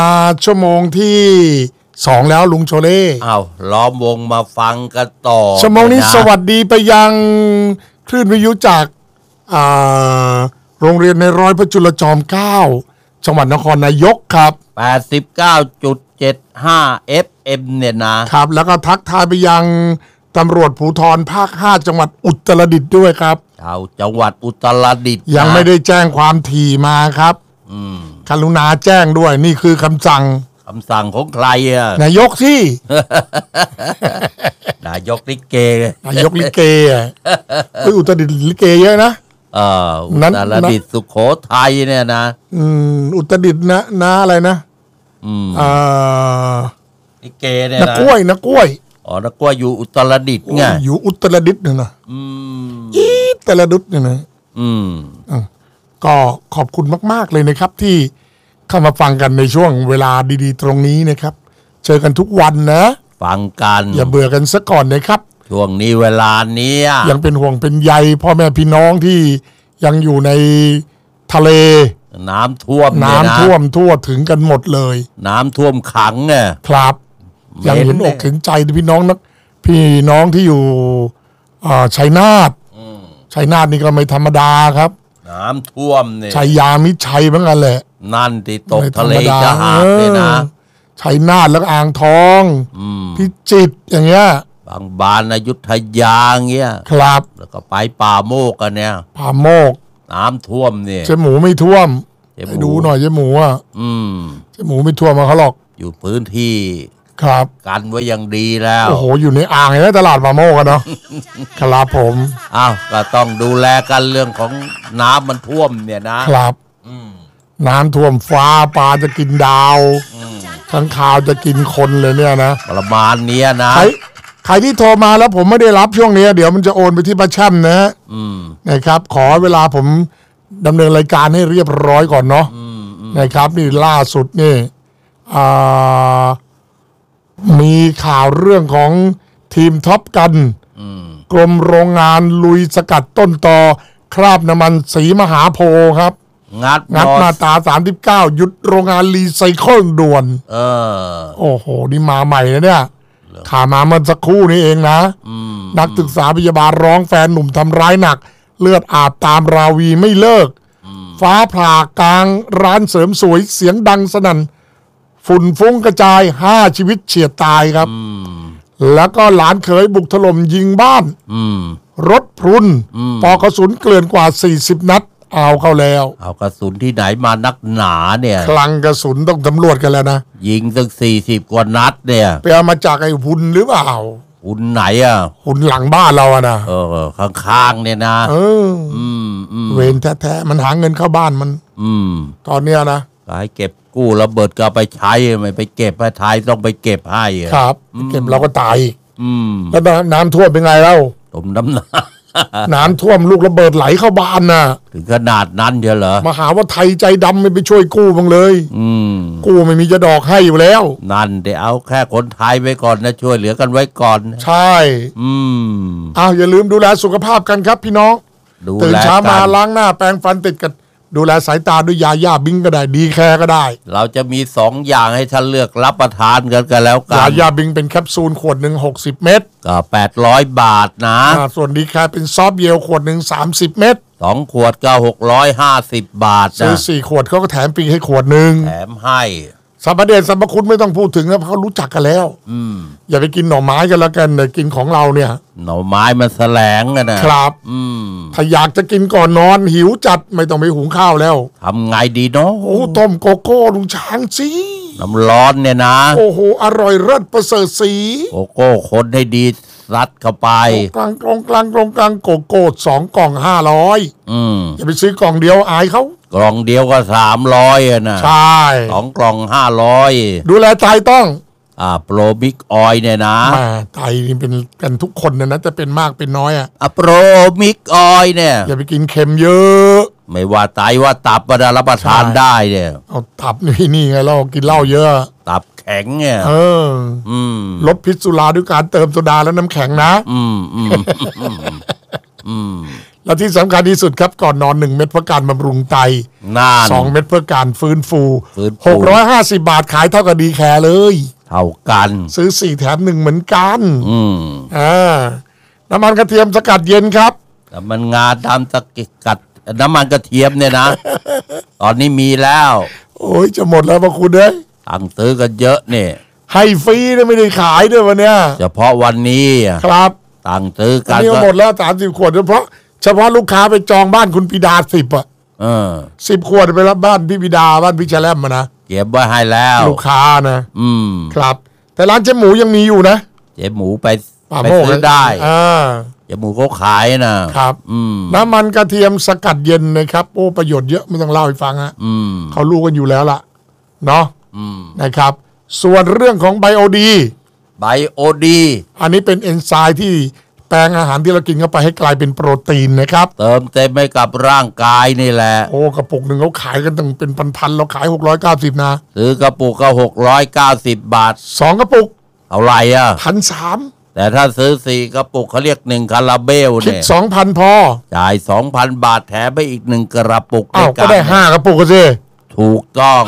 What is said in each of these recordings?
ชั่วโมงที่2แล้วลุงโชเล่อ้าวล้อมวงมาฟังกันต่อชั่วโมงนี้สวัสดีไปยังคลื่นวิทยุจากโรงเรียนในร้อยพระจุลจอม9จังหวัดนครนายกครับ 89.75 FM เนี่ยนะครับแล้วก็ทักทายไปยังตำรวจภูธรภาค5จังหวัดอุตรดิตถ์ด้วยครับชาวจังหวัดอุตรดิตถ์ยังไม่ได้แจ้งความถี่มาครับกรุณาแจ้งด้วยนี่คือคำสั่งของใครอ่ะนายกสินายกลิเกอ่ะอุตรดิตถ์ลิเกเยอะนะอุตรดิตถ์สุโขทัยเนี่ยนะอุตรดิตถ์นะอะไรนะลิเกเนี่ยนะนักกล้วยนักกล้วยอยู่อุตรดิตถ์ไงอยู่อุตรดิตถ์เนี่ยนะอุตรดิตถ์เนี่ยนะก็ขอบคุณมากๆเลยนะครับที่เข้ามาฟังกันในช่วงเวลาดีๆตรงนี้นะครับเจอกันทุกวันนะฟังกันอย่าเบื่อกันซะก่อนนะครับช่วงนี้เวลานี้ยังเป็นห่วงเป็นใยพ่อแม่พี่น้องที่ยังอยู่ในทะเลน้ำท่วมทั่วถึงกันหมดเลยน้ำท่วมขังไงครับยังเห็นอกเห็นใจพี่น้องที่อยู่ชัยนาทนี่ก็ไม่ธรรมดาครับน้ำท่วมเนี่ยชัยยามิชัยเหมือนกันแหละนั่นที่ตกทะเลจะหาเลยนะชัยนาทแล้วอ่างทองพิจิตรอย่างเงี้ยบางบานอยุธยาเงี้ยครับแล้วก็ไปป่าโมกกันเนี่ยป่าโมกน้ำท่วมเนี่ยเจ๊หมูไม่ท่วมไปดูหน่อยเจ๊หมูอ่ะเจ๊หมูไม่ท่วมมาเขาหรอกอยู่พื้นที่ครับกันไว้อย่างดีแล้วโอ้โหอยู่ในอ่างในตลาดป่าโมกกันเนาะครับผมอ้าวก็ต้องดูแลกันเรื่องของน้ำมันท่วมเนี่ยนะครับน้ำท่วมฟ้าปลาจะกินดาวข้างคาวจะกินคนเลยเนี่ยนะประมาณนี้นะใครที่โทรมาแล้วผมไม่ได้รับช่วงนี้เดี๋ยวมันจะโอนไปที่ป้าแช่มนะนะครับขอเวลาผมดำเนินรายการให้เรียบร้อยก่อนเนาะนะครับนี่ล่าสุดนี่มีข่าวเรื่องของทีมท็อปกันกรมโรงงานลุยสกัดต้นตอคราบน้ำมันสีมหาโพธิ์ครับงัดมาตรา39หยุดโรงงานรีไซเคิลด่วนโอ้โหนี่มาใหม่นะเนี่ยข่าวมาเมื่อสักครู่นี้เองนะนักศึกษาพยาบาลร้องแฟนหนุ่มทำร้ายหนักเลือดอาบตามราวีไม่เลิกฟ้าผ่ากลางร้านเสริมสวยเสียงดังสนั่นฝุ่นฟุ้งกระจาย5ชีวิตเฉียดตายครับแล้วก็หลานเขยบุกถล่มยิงบ้านรถพรุนปอกกระสุนเกลื่อนกว่า40นัดเอาเข้าแล้วเอากระสุนที่ไหนมานักหนาเนี่ยคลังกระสุนต้องตำรวจกันแล้วนะยิงตั้ง40กว่านัดเนี่ยไปเอามาจากไอ้หุ่นหรือเปล่าหุ่นไหนอ่ะหุ่นหลังบ้านเราอะนะข้างๆเนี่ยนะเวรแท้ๆมันหาเงินเข้าบ้านมันตอนเนี้ยนะให้เก็บกู้ระเบิดก็ไปใช้ไม่ไปเก็บให้ไทยต้องไปเก็บให้ครับเก็บเราก็ตายแล้วน้ำท่วมเป็นไงเล่าน้ำท่วมลูกระเบิดไหลเข้าบ้านน่ะถึงขนาดนั้นเดียวเหรอมาหาว่าไทยใจดำไม่ไปช่วยกู้บ้างเลยกู้ไม่มีจะดอกให้อยู่แล้วนั่นเดี๋ยวเอาแค่คนไทยไว้ก่อนนะช่วยเหลือกันไว้ก่อนใช่อย่าลืมดูแลสุขภาพกันครับพี่น้องตื่นเช้ามาล้างหน้าแปรงฟันติดกันดูแลสายตาด้วยยาย่าบิงก็ได้ดีแคร์ก็ได้เราจะมี2อย่างให้ท่านเลือกรับประทานกันแล้วกันยาย่าบิงเป็นแคปซูลขวดหนึ่ง60 เม็ดก็800 บาทนะส่วนดีแคร์เป็นซอฟต์เยลขวดหนึ่ง30 เม็ด 2 ขวดก็650 บาทนะซื้อ4 ขวดเขาก็แถมฟรีให้ขวดหนึ่งแถมให้สรรพเดชสรรพคุณไม่ต้องพูดถึงนะเพราะเขารู้จักกันแล้วอย่าไปกินหน่อไม้กันแล้วกันเลยกินของเราเนี่ยหน่อไม้มันแสลงนะครับถ้าอยากจะกินก่อนนอนหิวจัดไม่ต้องไปหุงข้าวแล้วทำไงดีเนาะโอ้ต้มโกโก้ลุงช้างสิน้ำร้อนเนี่ยนะโอ้โหอร่อยเลิศประเสริฐสีโกโก้คนให้ดีรัดเข้าไปกลางโกโก้2 กล่อง500อย่าไปซื้อกล่องเดียวอายเขากล่องเดียวก็300นะใช่ 2 กล่อง500 ดูแลใจต้องโปรบิ๊กออยเนี่ยนะไตนี่เป็นกันทุกคนนะจะเป็นมากเป็นน้อยโปรบิ๊กออยเนี่ยอย่าไปกินเค็มเยอะไม่ว่าไตว่าตับมารับประทานได้เนี่ยเอาตับนี่ไงเรากินเหล้าเยอะตับแข็งเนี่ยลดพิษสุราด้วยการเติมโซดาและน้ำแข็งนะและที่สำคัญที่สุดครับก่อนนอน1 เม็ดเพื่อการบำรุงไต2 เม็ดเพื่อการฟื้นฟู650 บาทขายเท่ากับดีแคร์เลยเท่ากันซื้อ4แถม1เหมือนกันน้ำมันกระเทียมสกัดเย็นครับน้ำมันงาดำสกัดน้ำมันกระเทียมเนี่ยนะ ตอนนี้มีแล้วโอ้ยจะหมดแล้วพระคุณเอ้ยสั่งซื้อกันเยอะเนี่ยให้ฟรีนะไม่ได้ขายด้วยวันเนี้ยเฉพาะวันนี้ครับสั่งซื้อกันนี่หมดแล้ว30 ขวดเฉพาะลูกค้าไปจองบ้านคุณปิดา10อ่ะ10 ขวดไปรับบ้านพี่ปิดาบ้านพี่แชลมมานะเก็บไว้ให้แล้วลูกค้านะครับแต่ร้านเจ๊หมูยังมีอยู่นะเจ๊หมูไปซื้อได้เจ๊หมูเขาขายนะครับน้ำมันกระเทียมสกัดเย็นนะครับโอ้ประโยชน์เยอะไม่ต้องเล่าให้ฟังฮะเขารู้กันอยู่แล้วล่ะเนาะนะครับส่วนเรื่องของไบโอดีอันนี้เป็นเอนไซม์ที่แปลงอาหารที่เรากินเข้าไปให้กลายเป็นโปรตีนนะครับเติมเต็มให้กับร่างกายนี่แหละโอ้กระปุกหนึ่งเขาขายกันตั้งเป็นพันๆเราขาย690นะซื้อกระปุกก็690 บาท 2 กระปุกเอาไร 1,300 แต่ถ้าซื้อ4 กระปุกเขาเรียก1 คาราเบลเนี่ยคิด 2,000 พอจ่าย 2,000 บาทแถมไปอีก1 กระปุกก็ได้5 กระปุกก็สิถูกต้อง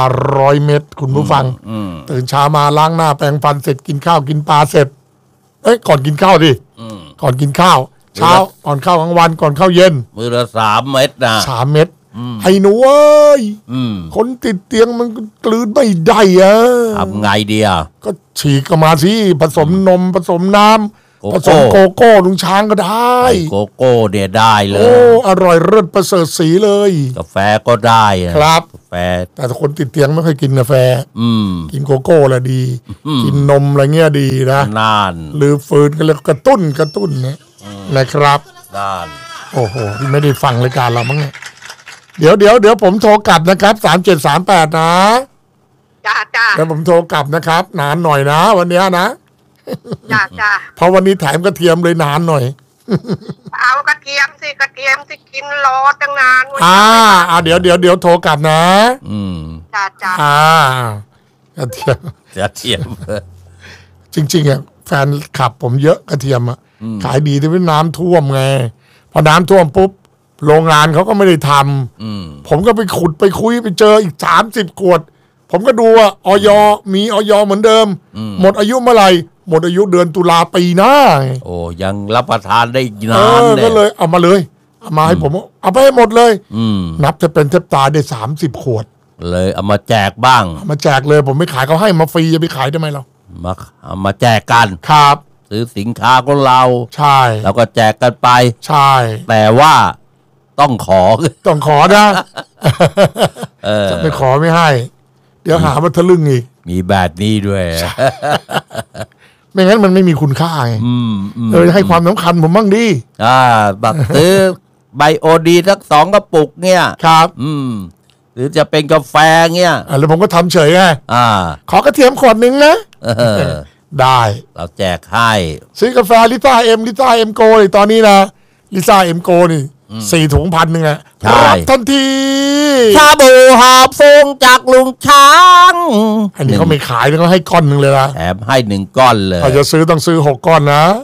500 เม็ดคุณผู้ฟังตื่นเช้ามาล้างหน้าแปรงฟันเสร็จกินข้าวกินปลาเสร็จก่อนกินข้าวดิก่อนกินข้าวเช้าก่อนข้าวกลางวันก่อนข้าวเย็นมื้อละ3 เม็ดนะ 3 เม็ดไอ้หนูเอ้ยคนติดเตียงมันกลืนไม่ได้ทำไงดีก็ฉีกออกมาสิผสมนมผสมน้ำผสมโกโก้ลุงช้างก็ได้โกโก้เนี่ยได้เลยโอ้อร่อยเลิศประเสริฐสีเลยกาแฟก็ได้ครับกาแฟแต่คนติดเตียงไม่เคยกินกาแฟกินโกโก้แหละดีกินนมอะไรเงี้ยดีนะน่านหรือฝืนก็เรียกกระตุ้นนะครับน่านโอ้โหที่ไม่ได้ฟังรายการเรามั้งเนี่ยเดี๋ยวผมโทรกลับนะครับ3738นะจ้าแล้วผมโทรกลับนะครับนานหน่อยนะวันนี้นะจ้าเพราะวันนี้แถมกระเทียมเลยนานหน่อยเอากระเทียมที่กินรอตั้งนานเดี๋ยวโทรกลับนะจ้กระเทียมจริงๆแฟนขับผมเยอะกระเทียมขายดีที่เป็นน้ำท่วมไงพอน้ำท่วมปุ๊บโรงงานเขาก็ไม่ได้ทำผมก็ไปขุดไปคุยไปเจออีก30 ขวดผมก็ดูว่าอย.มีอย.เหมือนเดิมหมดอายุเมื่อไหร่หมดอายุเดือนตุลาปีหน้าโอ้ยังรับประทานได้นานก็เลยเอามาเลยเอามาให้ผมเอาไปให้หมดเลยนับจะเป็นแทบตายได้30 ขวดเลยเอามาแจกบ้างเอามาแจกเลยผมไม่ขายเขาให้มาฟรีจะไปขายได้ไหมเราเอามาแจกกันครับซื้อสินค้าของเราใช่แล้วก็แจกกันไปใช่แต่ว่าต้องขอนะจะไม่ขอไม่ให้เดี๋ยวหาว่าทะลึ่งอีกมีแบบนี้ด้วยไม่งั้นมันไม่มีคุณค่าไงให้ความสำคัญผมบ้างดิบักซื้อไบโอดีสัก2 กระปุกเนี่ยครับหรือจะเป็นกาแฟเนี่ยแล้วผมก็ทำเฉยไงขอกระเทียมขวดนึงนะได้เราแจกให้ซื้อกาแฟลิซ่าเอ็มโกเลยตอนนี้นะลิซ่าเอ็มโกนี่4 ถุง1,000อ่ะรับทันทีชาบูหอบฟงจากลุงช้างอันนี้เขาไม่ขายเขาให้ก้อนนึงเลยนะแถมให้1 ก้อนเลยถ้าจะซื้อต้องซื้อ6 ก้อนนะ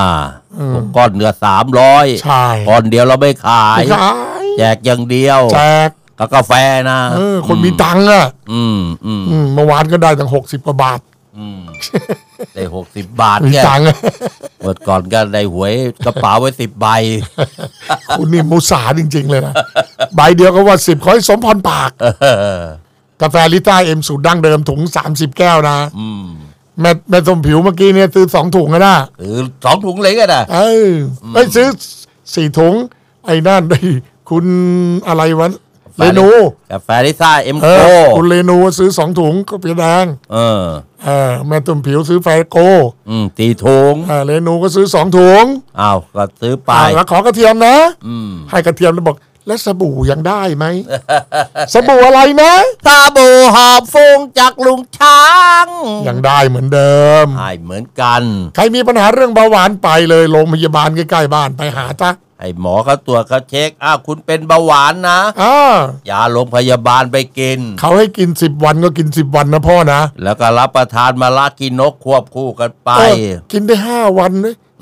6 ก้อนเนื้อ300 ใช่ก้อนเดียวเราไม่ขายแจกอย่างเดียวแจกกับกาแฟนะคนมีตังค์เมื่อวานก็ได้ตั้ง60 กว่าบาทได้60 บาทเนี่ยเมื่อก่อนก็ได้หวยกระเป๋าไว้10 ใบคุณนี่มุสาจริงๆเลยนะใบเดียวก็ว่า10ขอให้สมพรปากกาแฟลิต้าเอ็มสูตรดั้งเดิมถุง30 แก้วนะแม่ส้มผิวเมื่อกี้เนี่ยซื้อ2 ถุงนะ 2 ถุงเลยกันนะไม่ซื้อ4 ถุงไอ้นั่นได้คุณอะไรวะเรนูกาแฟลิซ่าเอ็มโกคุณเรนูซื้อ2 ถุงก็เปียแดงแม่ตุ่มผิวซื้อไฟโก 4 ถุงเรนูก็ซื้อ2 ถุงอ้าวก็ซื้อไปแล้วขอกระเทียมนะให้กระเทียมแล้วบอกแล้วสบู่ยังได้ไหมสบู่อะไรนะสบู่หอบฟงจากลุงช้างยังได้เหมือนเดิมได้เหมือนกันใครมีปัญหาเรื่องเบาหวานไปเลยโรงพยาบาลใกล้ๆบ้านไปหาจ้ะให้หมอเขาตรวจเขาเช็คคุณเป็นเบาหวานนะยาโรงพยาบาลไปกินเขาให้กิน10 วันก็กิน10 วันนะพ่อนะแล้วก็รับประทานมะระกินนกควบคู่กันไปกินได้5 วันเลย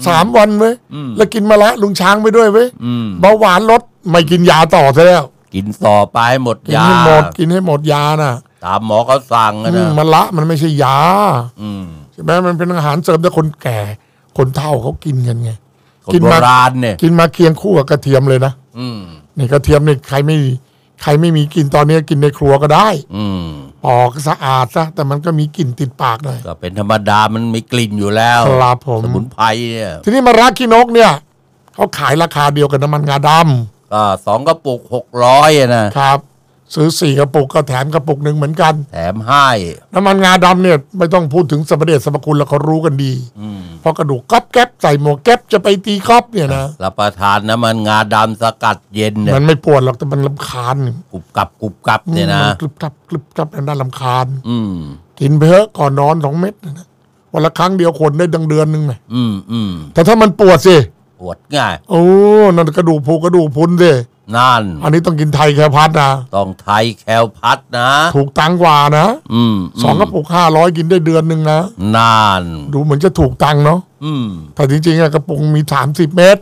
3 วันเว้ยแล้วกินมะระลุงช้างไปด้วยเว้ยเบาหวานลดไม่กินยาต่อซะแล้วกินต่อไปให้หมดยากินให้หมดยาน่ะตามหมอเขาสั่งนะมะระมันไม่ใช่ยาใช่ไหมมันเป็นอาหารเสริมแต่คนแก่คนเฒ่าเขากินกันไงกินมาเนี่ยกินมาเคียงคู่กับกระเทียมเลยนะนี่กระเทียมนี่ใครไม่มีกินตอนนี้กินในครัวก็ได้ปอกสะอาดซะแต่มันก็มีกลิ่นติดปากเลยก็เป็นธรรมดามันมีกลิ่นอยู่แล้วครับผมสมุนไพรเนี่ยทีนี้มะระขี้นกเนี่ยเขาขายราคาเดียวกับน้ำมันงาดำก็2 กระปุก600 นะครับซื้อ4 กระปุกก็แถมกระปุก1เหมือนกันแถมให้น้ำมันงาดำเนี่ยไม่ต้องพูดถึงสรรพเดชสรรพคุณแล้วเขารู้กันดีเพราะกระดูกก๊อบแก๊บใส่หมวกแก๊บจะไปตีก๊อบเนี่ยนะรับประทานน้ำมันงาดำสกัดเย็นเนี่ยมันไม่ปวดหรอกแต่มันรำคาญกรุบกรับเนี่ยนะกรุบกรับน่ารำคาญกินไปเถอะก่อนนอน2 เม็ดนะวันละครั้งเดียวคนได้ดังเดือนนึงไหมแต่ถ้ามันปวดสิปวดง่ายโอ้นั่นกระดูกพุนสินั่นอันนี้ต้องกินไทยแคลพัดนะต้องไทยแคลพัดนะถูกตังกว่านะ2 กระปุก500กินได้เดือนนึงนะนั่นดูเหมือนจะถูกตังเนาะแต่จริงๆกระปุกมี30 เม็ด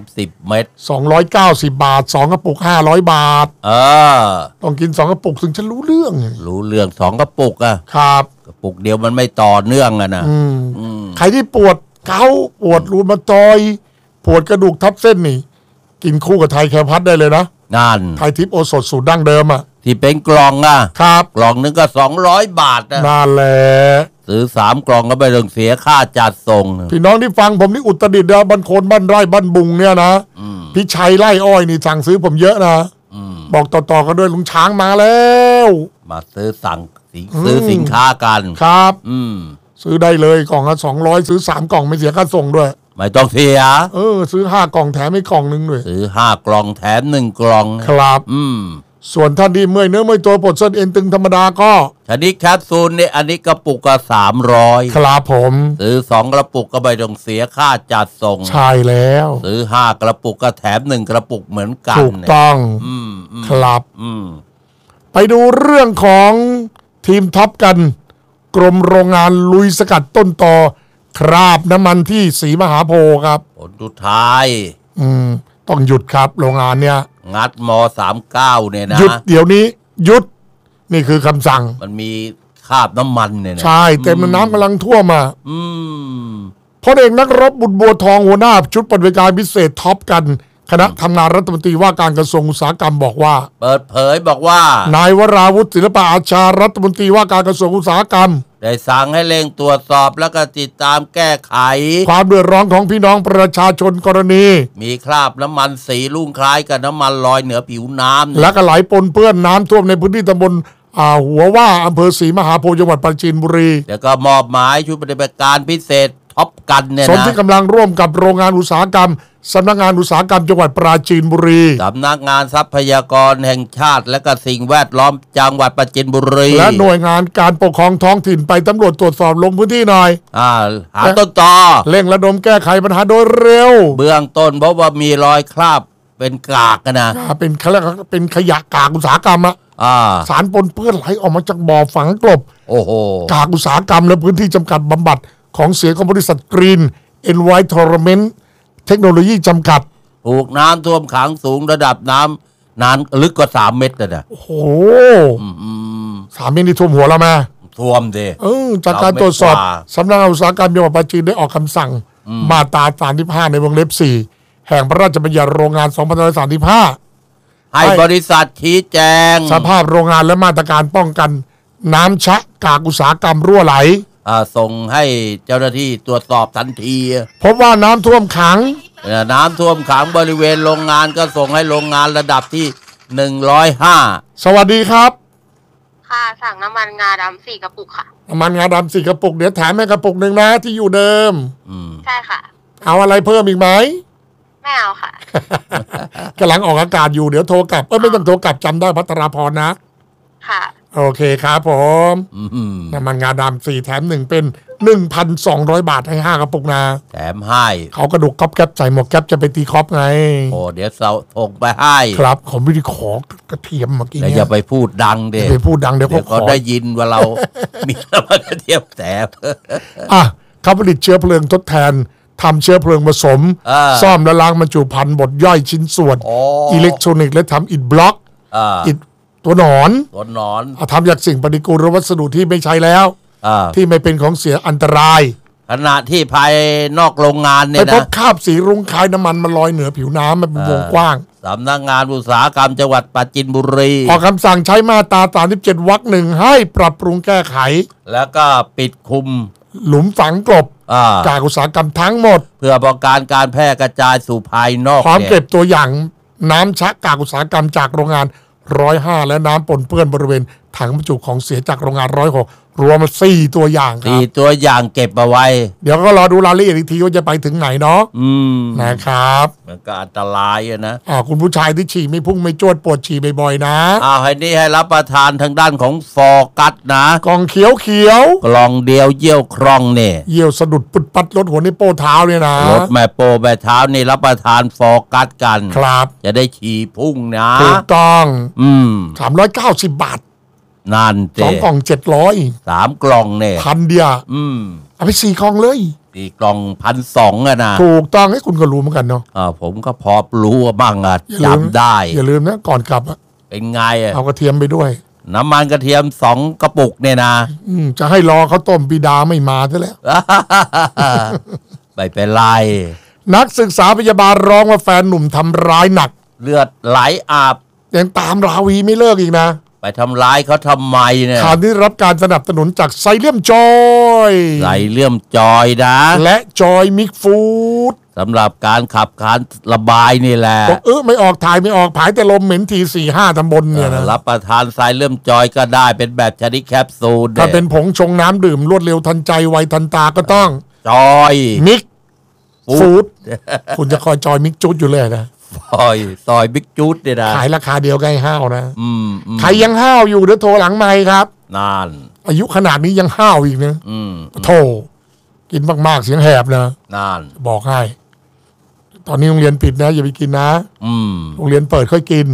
290 บาท2 กระปุก500 บาทต้องกิน2 กระปุกถึงจะรู้เรื่อง 2 กระปุกอะครับกระปุกเดียวมันไม่ต่อเนื่องอะนะใครที่ปวดเกาต์ปวดรูมาตอยปวดกระดูกทับเส้นนี่กินคู่กับไทยแคลพัดได้เลยนะนั่นไทยทิพย์โอสถสูตรดั้งเดิมอะที่เป็นกล่องอะครับกล่องนึงก็200 บาทนะนั่นแหละซื้อ3 กล่องก็ไม่ต้องเสียค่าจัดส่งพี่น้องที่ฟังผมนี่อุตรดิตถ์นะบ้านโคนบ้านไร่บ้านบุงเนี่ยนะพี่ชัยไร่อ้อยนี่สั่งซื้อผมเยอะนะบอกต่อๆกันด้วยลุงช้างมาแล้วมาซื้อสินค้ากันครับซื้อได้เลยกล่องละ200ซื้อ3 กล่องไม่เสียค่าส่งด้วยไม่ต้องเสียซื้อ5 กล่องแถมอีกกล่องนึงด้วยซื้อ5 กล่องแถม1 กล่องครับส่วนท่านที่เมื่อยเนื้อเมื่อยตัวปวดเส้นเอ็นตึงธรรมดาก็ชนิดแคปซูลเนี่ยอันนี้กระปุกก็300 ครับผมซื้อ2 กระปุกก็ไม่ต้องเสียค่าจัดส่งใช่แล้วซื้อ5 กระปุกก็แถม1 กระปุกเหมือนกันถูกต้องครับไปดูเรื่องของทีมท็อปกันกรมโรงงานลุยสกัดต้นตอคราบน้ำมันที่ศรีมหาโพธิ์ครับผลสุดท้ายต้องหยุดครับโรงงานเนี่ยงัดม39เนี่ยนะหยุดเดี๋ยวนี้หยุดนี่คือคำสั่งมันมีคราบน้ำมันเนี่ยนะใช่เต็มน้ำกำลังท่วมมาพลเอกนักรบบุตรบัวทองหัวหน้าชุดปฏิบัติการพิเศษท็อปกันคณะทำงานรัฐมนตรีว่าการกระทรวงอุตสาหกรรมบอกว่าเปิดเผยบอกว่านายวราวุฒิศิลปะอาชารัฐมนตรีว่าการกระทรวงอุตสาหกรรมได้สั่งให้เร่งตรวจสอบแล้วก็ติดตามแก้ไขความเดือดร้อนของพี่น้องประชาชนกรณีมีคราบน้ำมันสีลุ่งคล้ายกับน้ำมันลอยเหนือผิวน้ำและก็ไหลปนเปื้อนน้ำท่วมในพื้นที่ตำบลหัวว่าอำเภอศรีมหาโพธิ์จังหวัดปราจีนบุรีแล้วก็มอบหมายชุดปฏิบัติการพิเศษท็อปกันเนี่ยนะส่วนที่กำลังร่วมกับโรงงานอุตสาหกรรมสำนักงานอุตสาหกรรมจังหวัดปราจีนบุรีสำนักงานทรัพยากรแห่งชาติและก็สิ่งแวดล้อมจังหวัดปราจีนบุรีและหน่วยงานการปกครองท้องถิ่นไปตำรวจตรวจสอบลงพื้นที่หน่อยหาต้นตอเร่งระดมแก้ไขปัญหาโดยเร็วเบื้องต้นเพราะว่ามีรอยคราบเป็นกากนะเป็นขยะกากอุตสาหกรรมสารปนเปื้อนไหลออกมาจากบ่อฝังกลบโอ้โหกากอุตสาหกรรมและพื้นที่จำกัดบำบัดของเสียของบริษัทกรีนEnvironment เทคโนโลยีจำกัดถูกน้ำท่วมขังสูงระดับน้ำนานลึกกว่า3 เมตรเลยนะโอ้โห3 เมตรนี่ท่วมหัวแล้วมั้ยท่วมดิจากการตรวจสอบสำนักงานอุตสาหกรรมจังหวัดปราจีนได้ออกคำสั่งมาตรา35ในวงเล็บ4แห่งพระราชบัญญัติโรงงาน2535 ให้บริษัทชี้แจงสภาพโรงงานและมาตรการป้องกันน้ำชะกากอุตสาหกรรมรั่วไหลส่งให้เจ้าหน้าที่ตรวจสอบทันทีพบว่าน้ำท่วมขังบริเวณโรงงานก็ส่งให้โรงงานระดับที่105 สวัสดีครับค่ะสั่งน้ำมันงาดำ4 กระปุกค่ะน้ำมันงาดำ4 กระปุกเดี๋ยวแถมให้กระปุกนึงนะที่อยู่เดิมใช่ค่ะเอาอะไรเพิ่มอีกไหมไม่เอาค่ะกำลังออกอากาศอยู่เดี๋ยวโทรกลับไม่ต้องโทรกลับจำได้ภัทราพรนะค่ะโอเคครับผมน้ำมันงาดำ4 แถม 1เป็น 1,200 บาทให้5 กระปุกนะแถมให้เขากระดูกก๊อบแก๊บใส่หมวกแก๊บจะไปตีคอปไงโอ้เดี๋ยวส่งไปให้ครับผมไม่ได้ขอกระเทียมเมื่อกี้เนี่ยอย่าไปพูดดังเดี๋ยวไปพูดดังเดี๋ยวเขาได้ยินว่าเรามีน้ำมันกระเทียมแถมเขาผลิตเชื้อเพลิงทดแทนทำเชื้อเพลิงผสมซ่อมและล้างบรรจุภัณฑ์บดย่อยชิ้นส่วนอิเล็กทรอนิกส์และทำอิฐบล็อกอิฐตัวหนอนทำจากสิ่งปฏิกูลหรือวัสดุที่ไม่ใช้แล้วที่ไม่เป็นของเสียอันตรายขณะที่ภายนอกโรงงานเนี่ยนะไปพบคราบสีรุ้งคล้ายน้ำมันมันลอยเหนือผิวน้ำมันเป็นวงกว้างสำนักงานอุตสาหกรรมจังหวัดปราจีนบุรีออกคำสั่งใช้มาตรา37 วรรค 1ให้ปรับปรุงแก้ไขแล้วก็ปิดคุมหลุมฝังกลบจากอุตสาหกรรมทั้งหมดเพื่อป้องกันการแพร่กระจายสู่ภายนอกพร้อมเก็บตัวอย่างน้ำชะกากอุตสาหกรรมจากโรงงาน105และน้ำปนเปื้อนบริเวณถังบรรจุของเสียจากโรงงาน106รวม4 ตัวอย่างครับ 4 ตัวอย่างเก็บเอาไว้เดี๋ยวก็รอดูรายละเอียดอีกทีว่าจะไปถึงไหนเนาะนะครับมันก็อันตรายนะคุณผู้ชายที่ฉี่ไม่พุ่งไม่จวดปวดฉี่บ่อยๆนะให้นี่ให้รับประทานทางด้านของฟอร์กัสนะกล่องเขียวกล่องเดียวเยี่ยวคร่องเนี่ยเยี่ยวสะดุดปุดปัดรถหัวในโป้เท้าเนี่ยนะรถแม่โป้แม่เท้านี่รับประทานฟอร์กัสกันครับจะได้ฉี่พุ่งนะถูกต้อง390 บาทนั่นเจ๊2 กล่อง700 3 กล่องเนี่ย 1,000 เดียวเอาไป4 กล่องเลย 4 กล่อง 1,200อะนะถูกต้องให้คุณก็รู้เหมือนกันเนาะผมก็พอรู้บ้างจำได้อย่าลืมนะก่อนกลับเป็นไงเอากระเทียมไปด้วยน้ำมันกระเทียม2 กระปุกเนี่ยนะจะให้รอเขาต้มปีดาไม่มาซะแล้วไม่เป็นไรนักศึกษาพยาบาลร้องว่าแฟนหนุ่มทำร้ายหนักเลือดไหลอาบยังตามราวีไม่เลิกอีกนะไปทำร้ายเขาทำไมเนี่ยข่าวนี้รับการสนับสนุนจากไซเลียมจอยนะและจอยมิกฟู้ดสำหรับการขับขานระบายนี่แหละไม่ออกถ่ายไม่ออกผายแต่ลมเหม็นที 4-5 ตำบลเนี่ยนะรับประทานไซเลียมจอยก็ได้เป็นแบบชนิดแคปซูลถ้าเป็นผงชงน้ำดื่มรวดเร็วทันใจไวทันตาก็ต้องจอยมิกฟู้ดคุณจะคอยจอยมิกจุดอยู่เลยนะซอยบิ๊กจูดเนี่ยนะขายราคาเดียวกันห้าวนะใครยังห้าวอยู่เดี๋ยวโทรหลังไมค์ครับนั่นอายุขนาดนี้ยังห้าวอีกนะโทรกินมากๆเสียงแหบนะนั่นบอกให้ตอนนี้โรงเรียนปิดนะอย่าไปกินนะโรงเรียนเปิดค่อยกิน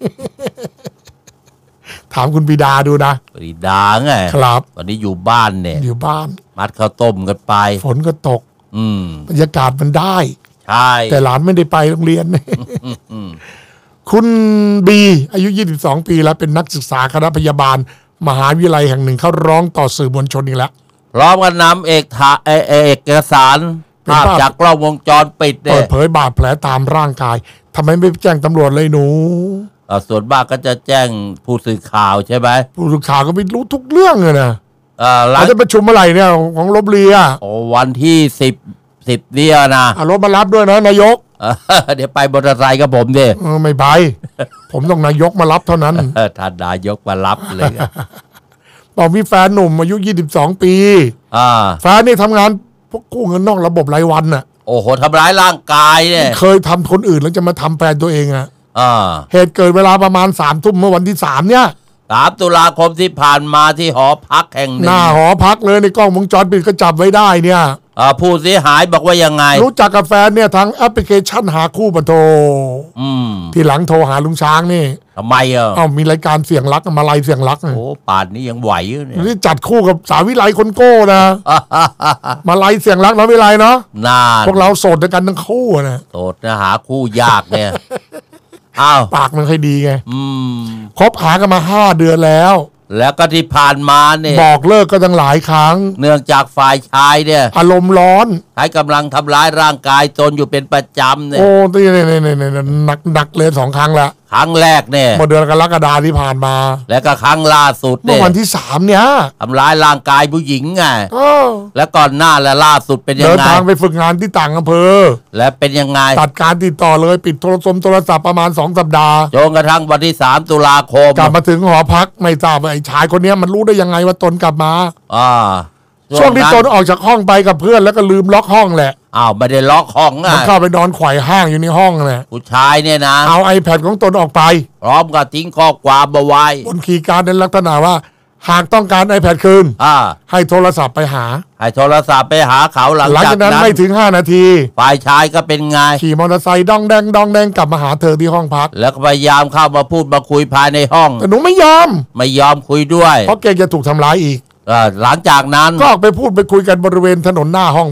ถามคุณบิดาดูนะบิดาไงครับตอนนี้อยู่บ้านเนี่ยอยู่บ้านมัดข้าวต้มกันไปฝนก็ตกบรรยากาศมันได้ใช่แต่หลานไม่ได้ไปโรงเรียนคุณบีอายุ22 ปีแล้วเป็นนักศึกษาคณะพยาบาลมหาวิทยาลัยแห่งหนึ่งเขาร้องต่อสื่อมวลชนอีกแล้วพร้อมกันนำเอกสารภาพจากกล้องวงจรปิดเปิดเผยบาดแผลตามร่างกายทำไมไม่แจ้งตำรวจเลยหนูส่วนมากก็จะแจ้งผู้สื่อข่าวใช่ไหมผู้สื่อข่าวก็ไม่รู้ทุกเรื่องเลยนะเราจะประชุมเมื่อไหร่เนี่ยของลพบุรีวันที่10เนี่ยนะรถมารับด้วยนะนายกเดี๋ยวไปมอเตอร์ไซค์กับผมดิไม่ไปผมต้องนายกมารับเท่านั้นท่านนายกมารับเลยบอกมีแฟนหนุ่มอายุ22 ปีแฟนนี่ทำงานพวกกู้เงินนอกระบบรายวันน่ะโอ้โหทำร้ายร่างกายเนี่ยเคยทำคนอื่นแล้วจะมาทำแฟนตัวเองเหตุเกิดเวลาประมาณ3 ทุ่มเมื่อวันที่3เนี่ย 3 ตุลาคมที่ผ่านมาที่หอพักแห่งหนึ่งหน้าหอพักเลยในกล้องวงจรปิดก็จับไว้ได้เนี่ยผู้เสียหายบอกว่ายังไงรู้จักกับแฟนเนี่ยทางแอปพลิเคชันหาคู่ปะโทที่หลังโทรหาลุงช้างนี่ทำไมมีรายการเสียงรักมาลัยเสียงรักโอ้ป่านนี้ยังไหวเนี่ยนี่จัดคู่กับสาวิไลคนโก้นะมาลัยเสียงรักน้องวิไลเนาะพวกเราโสดด้วยกันทั้งคู่นะโสดนะหาคู่ยากเนี่ยปากมันค่อยดีไงคบหากันมา5 เดือนแล้วก็ที่ผ่านมาเนี่ยบอกเลิกก็ตั้งหลายครั้งเนื่องจากฝ่ายชายเนี่ยอารมณ์ร้อนใช้กำลังทำร้ายร่างกายตนอยู่เป็นประจำเนี่ยโอ้นี่หนักเลย2 ครั้งละครั้งแรกเนี่ยเมื่อเดือนกรกฎาคมที่ผ่านมาแล้วก็ครั้งล่าสุดเนี่ยวันที่3เนี่ยทำร้ายร่างกายผู้หญิงไงแล้วก่อนหน้าและล่าสุดเป็นยังไงเดินทางไปฝึกงานที่ต่างอำเภอและเป็นยังไงตัดการติดต่อเลยปิดโทรศัพท์ประมาณ2 สัปดาห์จนกระทั่งวันที่3 ตุลาคมกลับมาถึงหอพักไม่ทราบไอ้ชายคนนี้มันรู้ได้ยังไงว่าตนกลับมาช่วงที่ตนออกจากห้องไปกับเพื่อนแล้วก็ลืมล็อกห้องแหละไม่ได้ล็อกห้องมันเข้าไปนอนไขว่ห้างอยู่ในห้องเลยผู้ชายเนี่ยนะเอา iPad ของตนออกไปพร้อมกับทิ้งข้อความเอาไว้บนคีย์การ์ดในลักษณะว่าหากต้องการ iPad คืนให้โทรศัพท์ไปหาเขาหลังจากนั้นไม่ถึง5 นาทีฝ่ายชายก็เป็นไงขี่มอเตอร์ไซค์ดองแดงกลับมาหาเธอที่ห้องพักแล้วก็พยายามเข้ามาพูดมาคุยภายในห้องแต่หนูไม่ยอมคุยด้วยเพราะเกรงจะถูกทำร้ายอีกหลังจากนั้นก็ออกไปพูดไปคุยกันบริเวณถนนหน้าห้องพัก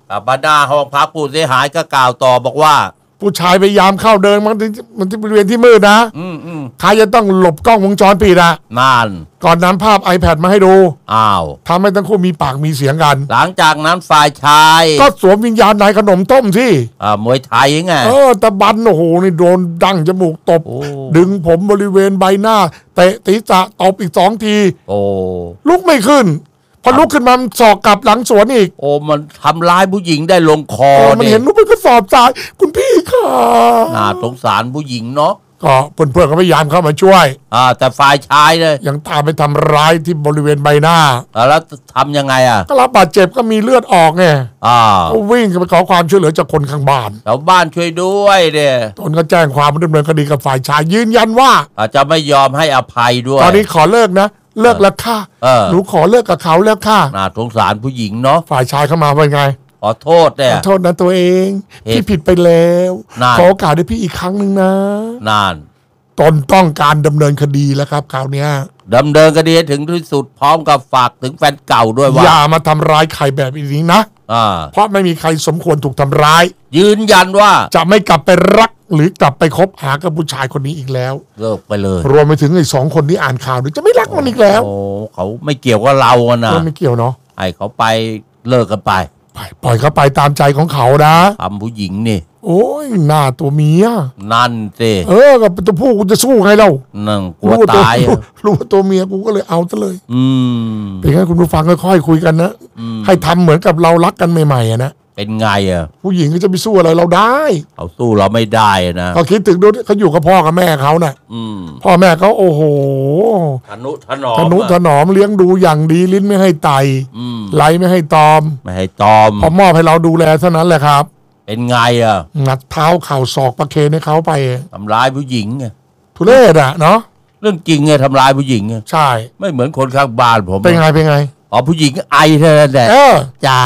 บรรดาห้องพักผู้เสียหายก็กล่าวต่อบอกว่าผู้ชายพยายามเข้าเดินมันที่บริเวณที่มืดนะใครจะต้องหลบกล้องวงจรปิดอะนานก่อนนำภาพ iPad มาให้ดูอ้าวทำให้ทั้งคู่มีปากมีเสียงกันหลังจากนั้นฝ่ายชายก็สวมวิญญาณนายขนมต้มที่มวยไทยไงตะบันโอ้โหนี่โดนดั้งจมูกตบดึงผมบริเวณใบหน้าเตะศีรษะตบอีก2 ทีลุกไม่ขึ้นพอลุกขึ้นมาสอกกลับหลังสวนอีกมันทำร้ายผู้หญิงได้ลงคอมันเห็นลุกไปก็สอบสายคุณพี่ค่ะน่าสงสารผู้หญิงเนาะก็เพื่อนๆก็พยายามเข้ามาช่วยแต่ฝ่ายชายเลยยังตามไปทำร้ายที่บริเวณใบหน้าแล้วทำยังไงก็รับบาดเจ็บก็มีเลือดออกไงก็วิ่งไปขอความช่วยเหลือจากคนข้างบ้านชาวบ้านช่วยด้วยเนี่ยตนก็แจ้งความดำเนินคดีกับฝ่ายชายยืนยันว่าจะไม่ยอมให้อภัยด้วยตอนนี้ขอเลิกนะเลิกแล้วค่ะหนูขอเลิกกับเขาแล้วค่ะน่าสงสารผู้หญิงเนาะฝ่ายชายเข้ามาว่าไงขอโทษเนี่ยขอโทษนะตัวเองพี่ผิดไปแล้วขอโอกาสให้พี่อีกครั้งหนึ่งนะนานตนต้องการดำเนินคดีแล้วครับคราวนี้ดำเนินคดีถึงที่สุดพร้อมกับฝากถึงแฟนเก่าด้วยว่าอย่ามาทำร้ายใครแบบนี้นะเพราะไม่มีใครสมควรถูกทำร้ายยืนยันว่าจะไม่กลับไปรักหรือกลับไปคบหากับผู้ชายคนนี้อีกแล้วเลิกไปเลยรวมไปถึงไอ้2 คนที่อ่านข่าวด้วยจะไม่รักมันอีกแล้วเขาไม่เกี่ยวกับเราอะนะไม่เกี่ยวเนาะให้เขาไปเลิกกันไปปล่อยเขาไปตามใจของเขานะทำผู้หญิงนี่โอ้ยหน้าตัวเมียนั่นสิกับตัวผู้กูจะสู้ไงเรานั่งกลัวตายรู้ว่าตัวเมียกูก็เลยเอาซะเลยเป็นไงคุณผู้ฟังค่อยๆคุยกันนะให้ทำเหมือนกับเรารักกันใหม่ๆนะเป็นไงผู้หญิงก็จะไปสู้อะไรเราได้เขาสู้เราไม่ได้นะเขาคิดถึงดูเขาอยู่กับพ่อกับแม่เขาน่ะพ่อแม่เขาโอ้โหทนุถนอมเลี้ยงดูอย่างดีลิ้นไม่ให้ไตไหลไม่ให้ตอมไม่ให้ตอมพอมอบให้เราดูแลเท่านั้นแหละครับเป็นไงงัดเท้าเข่าศอกประเคนให้เขาไปทำร้ายผู้หญิงทุเรศเนาะเรื่องจริงทำร้ายผู้หญิงใช่ไม่เหมือนคนข้างบ้านผมเป็นไงผู้หญิงไอเท่านั้นแหละจ๋า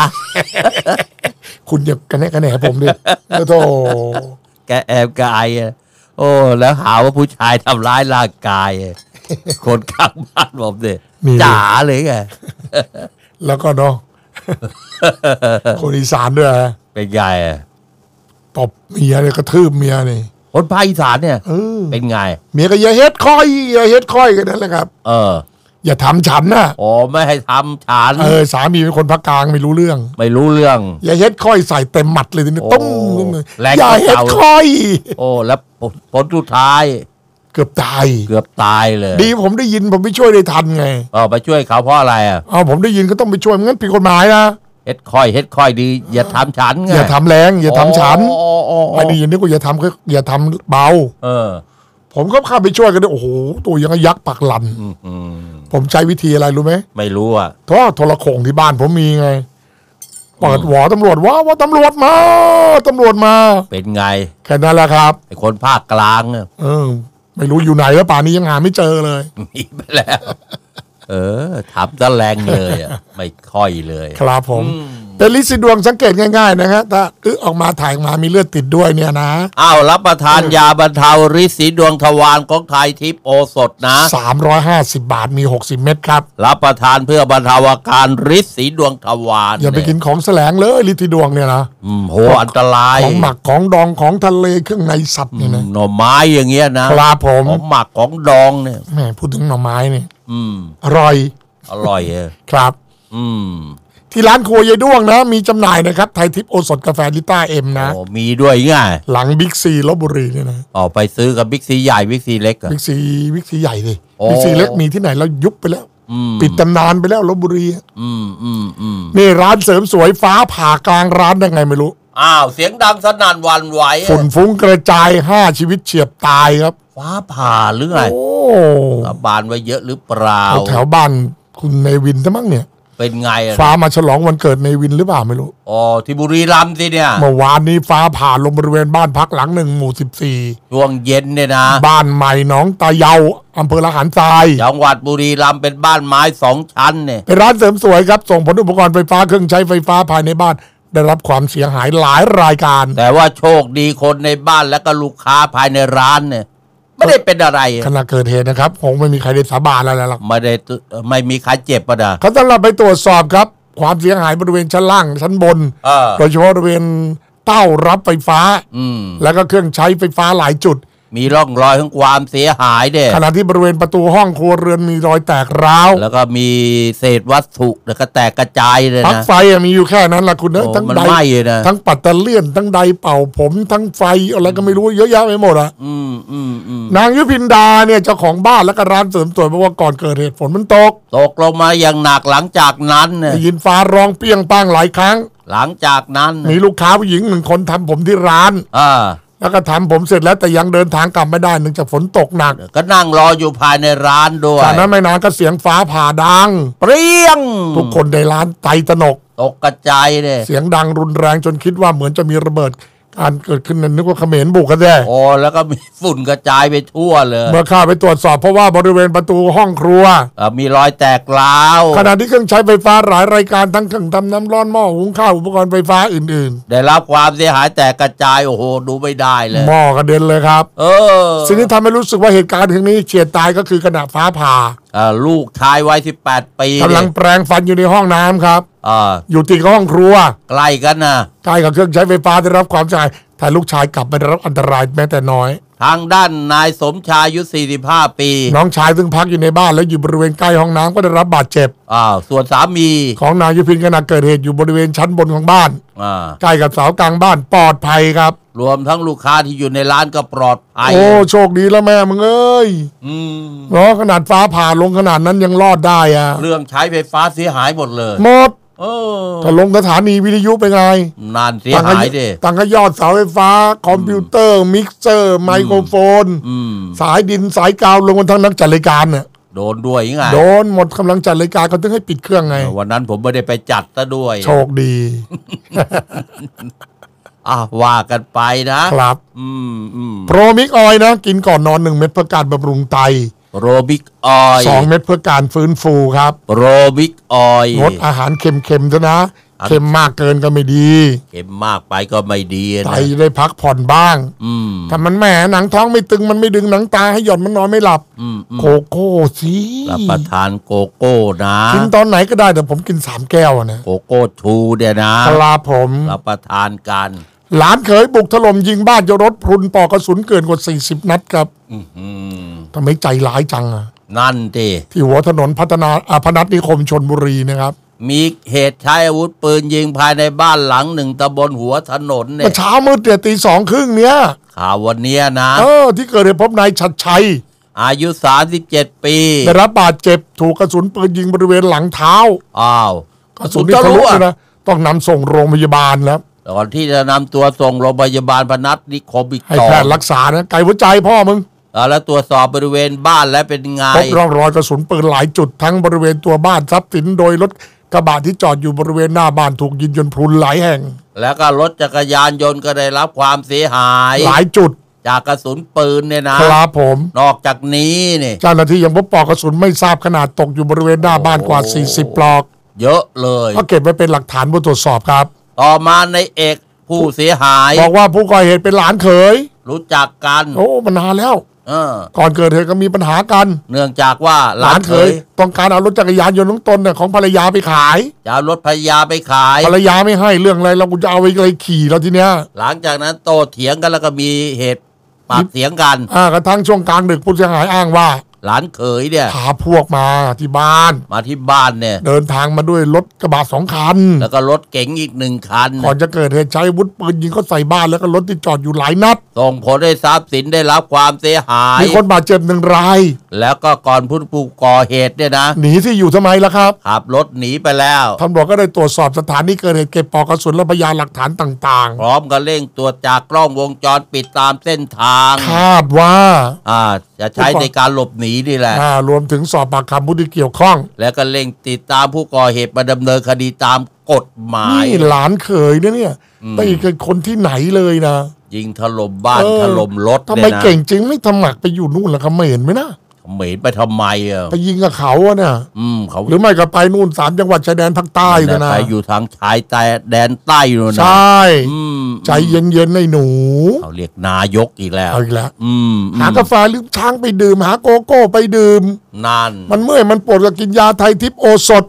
คุณอย่ากันแหนผมดิโธ่แกแอบกายแล้วหาว่าผู้ชายทำร้ายร่างกายคนข้างบ้านผมเนี่ยจ๋าเลยไงแล้วก็เนาะคนอีสานด้วยเป็นไงตบเมียเนี่ยกระทืบเมียนี่คนภาคอีสานเนี่ยเป็นไงเมียก็อย่าเฮ็ดค่อยกันนั่นแหละครับอย่าทำฉันนะไม่ให้ทำฉันสามีเป็นคนภาคกลางไม่รู้เรื่องอย่าเฮ็ดค่อยใส่เต็มหมัดเลยทีนี้ตุ้มอย่าเฮ็ดค่อยแล้วผลสุดท้ายเกือบตายเลยดีผมได้ยินผมไปช่วยได้ทันไงไปช่วยเขาเพราะอะไรผมได้ยินก็ต้องไปช่วยไม่งั้นผิดกฎหมายนะเฮ็ดค่อยดีอย่าทำฉันไงอย่าทำแรงอย่าทำฉันไม่ได้ยินนี่ก็อย่าทำเบาผมก็เข้าไปช่วยกันด้วยโอ้โหตัวยังยักษ์ปักลันผมใช้วิธีอะไรรู้ไหมไม่รู้โทรโข่งที่บ้านผมมีไงเปิดหวอตำรวจว่าตำรวจมาเป็นไงแค่นั้นแหละครับไอ้คนภาคกลางไม่รู้อยู่ไหนแล้วป่านนี้ยังหาไม่เจอเลยมีไปแล้วถามตะแรงเลยไม่ค่อยเลยครับผมเป็นลินสีดวงสังเกตง่ายๆนะฮะถ้าออกมาถ่ายมามีเลือดติดด้วยเนี่ยนะรับประทานยาบรรเทาฤทธิ์สีดวงทวารของไทยทิพย์โอสถนะ 350 บาทมี60 เม็ดครับรับประทานเพื่อบรรเทาอาการฤทธิ์สีดวงทวารอย่าไปกินของแสลงเลยฤทธิ์สีดวงเนี่ยนะโหอันตรายของหมักของดองของทะเลเครื่องในสัตว์เนี่ยนะหน่อไม้อย่างเงี้ยนะครับผมของหมักของดองเนี่ยแหมพูดถึงหน่อไม้เนี่ยอร่อยครับที่ร้านครัวยายด้วงนะมีจำหน่ายนะครับไทยทิพย์โอสถกาแฟลิต้าเอ็มนะมีด้วยง่ายหลังบิ๊กซีลพบุรีเนี่ยนะไปซื้อกับบิ๊กซีใหญ่บิ๊กซีเล็กบิ๊กซีใหญ่สิบิ๊กซีเล็กมีที่ไหนแล้วยุบไปแล้วปิดตำนานไปแล้วลพบุรีนี่ร้านเสริมสวยฟ้าผ่ากลางร้านได้ไงไม่รู้เสียงดังสนั่นหวั่นไหวฝุ่นฟุ้งกระจาย5 ชีวิตเฉียบตายครับฟ้าผ่าหรือไงบานไว้เยอะหรือเปล่าแถวบ้านคุณเนวินซะมั้งเนี่ยเป็นไงฟ้ามาฉลองวันเกิดเนวินหรือเปล่าไม่รู้ที่บุรีรัมย์สิเนี่ยเมื่อวานนี้ฟ้าผ่าลงบริเวณบ้านพักหลังหนึ่งหมู่14 ช่วงเย็นเนี่ยนะบ้านใหม่หนองตาเยาอำเภอละหารทรายจังหวัดบุรีรัมย์เป็นบ้านไม้2 ชั้นเนี่ยเป็นร้านเสริมสวยครับส่งผลอุปกรณ์ไฟฟ้าเครื่องใช้ไฟฟ้าภายในบ้านได้รับความเสียหายหลายรายการแต่ว่าโชคดีคนในบ้านและก็ลูกค้าภายในร้านเนี่ยไม่ได้เป็นอะไรขณะเกิดเหตุนะครับคงไม่มีใครได้สาบานอะไรหรอกไม่มีใครเจ็บป่ะนะเขาต้องรับไปตรวจสอบครับความเสียหายบริเวณชั้นล่างชั้นบนโดยเฉพาะบริเวณเต้ารับไฟฟ้าแล้วก็เครื่องใช้ไฟฟ้าหลายจุดมีร่องรอยของความเสียหายเด้ขณะที่บริเวณประตูห้องครัวเรือนมีรอยแตกร้าวแล้วก็มีเศษวัตถุแล้วก็แตกกระจายเลยนะปลั๊กไฟมีอยู่แค่นั้นละคุณทั้งไดทั้งปัตเตอร์เลียนทั้งไดเป่าผมทั้งไฟอะไรก็ไม่รู้เยอะแยะไปหมดอ่ะนางยุพินดาเนี่ยเจ้าของบ้านและก็ร้านเสริมสวยบอกว่าก่อนเกิดเหตุฝนมันตกลงมาอย่างหนักหลังจากนั้นได้ยินฟ้าร้องเปี้ยงป้างหลายครั้งหลังจากนั้นมีลูกค้าผู้หญิง1 คนทำผมที่ร้านแล้วก็ทำผมเสร็จแล้วแต่ยังเดินทางกลับไม่ได้เนื่องจากฝนตกหนักก็นั่งรออยู่ภายในร้านด้วยจากนั้นไม่นานก็เสียงฟ้าผ่าดังเปรี้ยงทุกคนในร้านใจตนกตกกระจายเลยเสียงดังรุนแรงจนคิดว่าเหมือนจะมีระเบิดการเกิดขึ้นนั้นนึกว่าเขมรบุกกันแน่โอ้แล้วก็มีฝุ่นกระจายไปทั่วเลยเมื่อข้าไปตรวจสอบเพราะว่าบริเวณประตูห้องครัวมีรอยแตกร้าวขณะที่เครื่องใช้ไฟฟ้าหลายรายการทั้งเครื่องทำน้ำร้อนหม้อหุงข้าวอุปกรณ์ไฟฟ้าอื่นๆได้รับความเสียหายแตกกระจายโอ้โหดูไม่ได้เลยหม้อกระเด็นเลยครับสิ่งที่ทำให้รู้สึกว่าเหตุการณ์ครั้งนี้เฉียดตายก็คือขณะฟ้าผ่าลูกชายวัย18 ปีกำลังแปรงฟันอยู่ในห้องน้ำครับอยู่ติดกับห้องครัวใกล้กันนะใกล้กับเครื่องใช้ไฟฟ้าได้รับความเสียหายแต่ลูกชายกลับไม่ได้รับอันตรายแม้แต่น้อยทางด้านนายสมชายอายุ45 ปีน้องชายซึ่งพักอยู่ในบ้านแล้วอยู่บริเวณใกล้ห้องน้ำก็ได้รับบาดเจ็บส่วนสามีของนายยุพินขณะเกิดเหตุอยู่บริเวณชั้นบนของบ้านใกล้กับเสากลางบ้านปลอดภัยครับรวมทั้งลูกค้าที่อยู่ในร้านก็ปลอดภัยโอ้โชคดีแล้วแม่มึงเอ้ยเนาะขนาดฟ้าผ่าลงขนาดนั้นยังรอดได้อะเรื่องใช้ไฟฟ้าเสียหายหมดเลยหมดถ้าลงสถานีวิทยุไปไงนานเสียหายดิตั้งยอดเสาไฟฟ้าคอมพิวเตอร์มิกเซอร์ไมโครโฟนสายดินสายกาวลงกันทั้งนักจัดรายการเนี่ยโดนด้วยยังไงโดนหมดกำลังจัดรายการเขาต้องให้ปิดเครื่องไงวันนั้นผมไม่ได้ไปจัดซะด้วยโชคดีว่ากันไปนะครับโปรมิกออยนะกินก่อนนอน1 เม็ดเพื่อการบำรุงไตโรบิกออย 2 เม็ดเพื่อการฟื้นฟูครับโรบิกออยงดอาหารเค็มๆซะนะเค็มมากเกินก็ไม่ดีเค็มมากไปก็ไม่ดีไตได้พักผ่อนบ้างถ้ามันแหมหนังท้องไม่ตึงมันไม่ดึงหนังตาให้หย่อนมันนอนไม่หลับโกโก้สิรับประทานโกโก้นะกินตอนไหนก็ได้แต่ผมกิน3 แก้วนะโกโก้ชูเดียนะครับผมรับประทานกันหลานเขยบุกถล่มยิงบ้านยรถพรุนปอกกระสุนเกินกว่า40 นัดครับทำไมใจร้ายจังอ่ะนั่นดิที่หัวถนนพัฒนาพนัสนิคมชลบุรีนะครับมีเหตุใช้อาวุธปืนยิงภายในบ้านหลัง1ตำบลหัวถนนเนี่ยเช้ามืดเนี่ยตี 2:30เนี้ยข่าววันนี้นะที่เกิดเหตุพบนายชัดชัยอายุ37 ปีได้รับบาดเจ็บถูกกระสุนปืนยิงบริเวณหลังเท้ากระสุนที่ทะลุนะต้องนำส่งโรงพยาบาลแล้วก่อนที่จะนำตัวส่งโรงพยาบาลพนัสนิคมอีกให้แพทย์รักษานะไกลหัวใจพ่อมึงแล้วตรวจสอบบริเวณบ้านและเป็นไงพบร่องรอยกระสุนปืนหลายจุดทั้งบริเวณตัวบ้านทรัพย์สินโดยรถกระบะที่จอดอยู่บริเวณหน้าบ้านถูกยิงจนพรุนหลายแห่งแล้วก็รถจักรยานยนต์ก็ได้รับความเสียหายหลายจุดจากกระสุนปืนเนี่ยนะครับผมนอกจากนี้เนี่ยเจ้าหน้าที่ยังพบปลอกกระสุนไม่ทราบขนาดตกอยู่บริเวณหน้าบ้านกว่า40 ปลอกเยอะเลยก็เก็บไว้เป็นหลักฐานเพื่อตรวจสอบครับต่อมาในเอกผู้เสียหายบอกว่าผู้ก่อเหตุเป็นหลานเขยรู้จักกันโอ้มันนานแล้วก่อนเกิดเหตุก็มีปัญหากันเนื่องจากว่าหลานเขยต้องการเอารถจักรยานยนต์ของตนเนี่ยของภรรยาไปขายจะเอารถภรรยาไปขายภรรยาไม่ให้เรื่องอะไรเราจะเอาไปเลยขี่แล้วทีเนี้ยหลังจากนั้นโต้เถียงกันแล้วก็มีเหตุปากเสียงกันกระทั่งช่วงกลางดึกผู้เสียหายอ้างว่าหลานเขยเนี่ยพาพวกมาที่บ้านเนี่ยเดินทางมาด้วยรถกระบะ2 คันแล้วก็รถเก๋งอีก1 คันก่อนจะเกิดเหตุใช้อาวุธปืนยิงเข้าใส่บ้านแล้วก็รถที่จอดอยู่หลายนัดส่งผลให้ทรัพย์สินได้รับความเสียหายมีคนบาดเจ็บ1 รายแล้วก็ก่อนผู้ก่อเหตุเนี่ยนะหนีที่อยู่ทำไมล่ะครับขับรถหนีไปแล้วตำรวจก็ได้ตรวจสอบสถานที่เกิดเหตุเก็บปลอกกระสุนและพยานหลักฐานต่างๆพร้อมกับเร่งตรวจจากกล้องวงจรปิดตามเส้นทางคาดว่าจะใช้ในการหลบหนีนี่แหละรวมถึงสอบปากคำผู้ที่เกี่ยวข้องแล้วก็เร่งติดตามผู้ก่อเหตุมาดำเนินคดีตามกฎหมายนี่หลานเขยเนี่ยไม่เคยคนที่ไหนเลยนะยิงถล่มบ้านถล่มรถทำไมเก่งจริงไม่สมัครไปอยู่นู่นล่ะเขมรไหมนะเขมรไปทำไมไปยิงกับเขาเนี่ยเขาหรือไม่ก็ไปนู่น3 จังหวัดชายแดนภาคใต้นะไปอยู่ทางชายแดนใต้นู่นนะใช่ใจเย็นๆในหนูเขาเรียกนายกอีกแล้วหากาแฟหรือช้างไปดื่มหาโกโก้ไปดื่มนั่นมันเมื่อยมันปวดก็กินยาไทยทิพย์โอสถ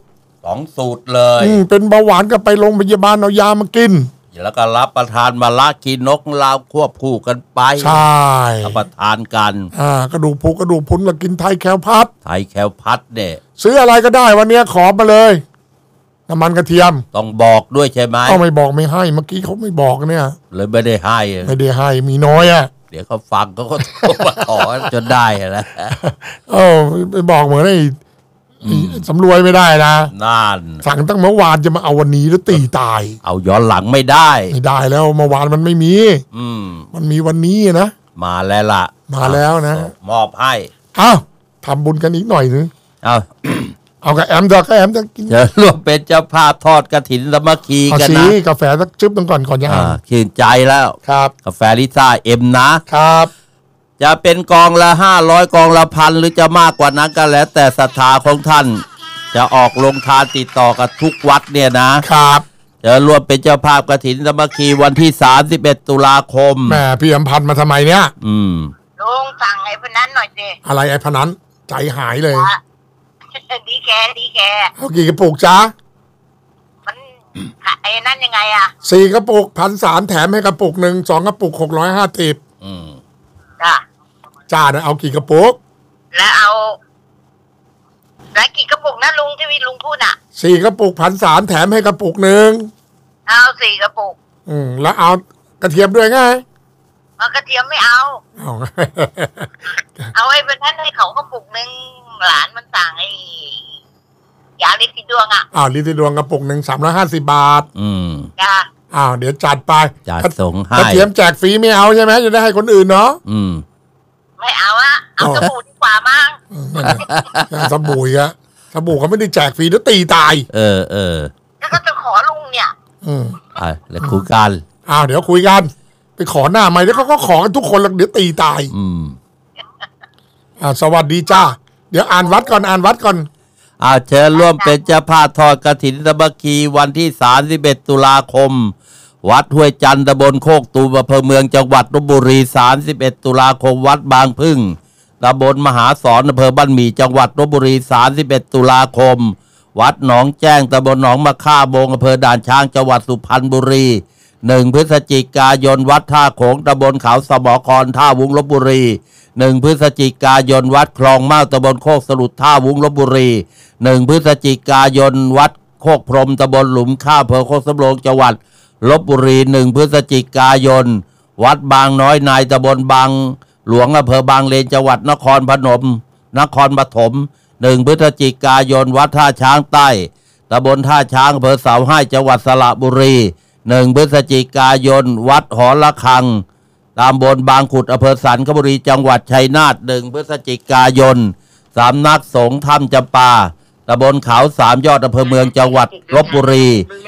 2 สูตรเลยเป็นเบาหวานก็ไปโรงพยาบาลเอายามากินแล้วก็รับประทานมะละกินนกลาวควบคู่กันไปใช่รับประทานกันกระดูกพุกระดูกพุนก็กินไทยแคลพัดเนี่ยซื้ออะไรก็ได้วันนี้ขอมาเลยน้ำมันกระเทียมต้องบอกด้วยใช่ไหมก็ไม่บอกไม่ให้เมื่อกี้เขาไม่บอกเนี่ยเลยไม่ได้ให้มีน้อยเดี๋ยวเขาฟังเขาก็โทรมาขอจนได้นะไปบอกเหมือนไอ้สำรวยไม่ได้นะนั่นสั่งตั้งเมื่อวานจะมาเอาวันนี้แล้วตีตายเอาย้อนหลังไม่ได้แล้วเมื่อวานมันไม่มีมันมีวันนี้นะมาแล้วล่ะมาแล้วนะมอบให้ทำบุญกันอีกหน่อยนึงเอากับแอมกับแอมจะกินจะร่วมเป็นเจ้าภาพทอดกฐินสามัคคีกันนะกาแฟสักจึ๊บนึงก่อนจะอ่านชื่นใจแล้วครับกาแฟลิซ่าเอ็มนะครับจะเป็นกองละ500กองละ1,000หรือจะมากกว่านั้นก็แล้วแต่ศรัทธาของท่านจะออกลงทานติดต่อกับทุกวัดเนี่ยนะครับจะร่วมเป็นเจ้าภาพกฐินสามัคคีวันที่31ตุลาคมแม่พี่อำพันธ์มาทำไมเนี่ยลุงสั่งไอ้พนันหน่อยสิอะไรไอ้พนันใจหายเลยดีแกเอากี่กระปุกจ๊ะมันไอ้นั่นยังไง 4 กระปุก1,300แถมให้กระปุก1 2 กระปุก650จ้าเอากี่กระปุกแล้วกี่กระปุกนะลุงที่วิลุงพูด 4 กระปุก1,300แถมให้กระปุก1 เอา4 กระปุกแล้วเอากระเทียมด้วยไงกระเทียมไม่เอาเอาไอ้เป็นท่านให้เขากระปุกนึงหลานมันสั่งไอ้ยาลิติดวงลิติดวงกระปุก350 บาทจ้าเดี๋ยวจัดไปจัดส่งให้กระเทียมแจกฟรีไม่เอาใช่ไหมจะได้ให้คนอื่นเนาะไม่เอาเอาสบู่ดีกว่ามั้งสบู่สบู่เขาไม่ได้แจกฟรีแล้วตีตายแล้วก็จะขอลุงเนี่ยแล้วคุยกันเดี๋ยวคุยกันไปขอหน้าใหม่แล้วเขาก็ขอกันทุกคนแล้วเดี๋ยวตีตายสวัสดีจ้าเดี๋ยวอ่านวัดก่อนเชิญร่วมเป็นเจ้าภาพทอดกฐินสามัคคีวันที่31ตุลาคมวัดห้วยจันทร์ตำบลโคกตูมอำเภอเมืองจังหวัดลพบุรี31ตุลาคมวัดบางพึ่งตำบลมหาสอนอำเภอบ้านหมี่จังหวัดลพบุรี31ตุลาคมวัดหนองแจ้งตำบลหนองมะค่าโบงอำเภอด่านช้างจังหวัดสุพรรณบุรี1 พฤศจิกายนวัดท่าโขงตำบลเขาสมอครท่าวุ้งลพบุรี1 พฤศจิกายนวัดคลองเมาตำบลโคกสลุดท่าวุ้งลพบุรี1 พฤศจิกายนวัดโคกพรมตำบลหลุมข้าวอำเภอโคกสำโรงจังหวัดลพบุรี1 พฤศจิกายนวัดบางน้อยนายตำบลบางหลวงอำเภอบางเลนจังหวัดนครปฐม1 พฤศจิกายนวัดท่าช้างใต้ตำบลท่าช้างอำเภอเสาให้จังหวัดสระบุรี1 พฤศจิกายนวัดหอระฆังตำบลบางขุดอำเภอสันคบุรีจังหวัดชัยนาท1 พฤศจิกายนสำนักสงฆ์ถ้ำจำปาตำบลเขา3 ยอดอำเภอเมืองจังหวัดลพบุรี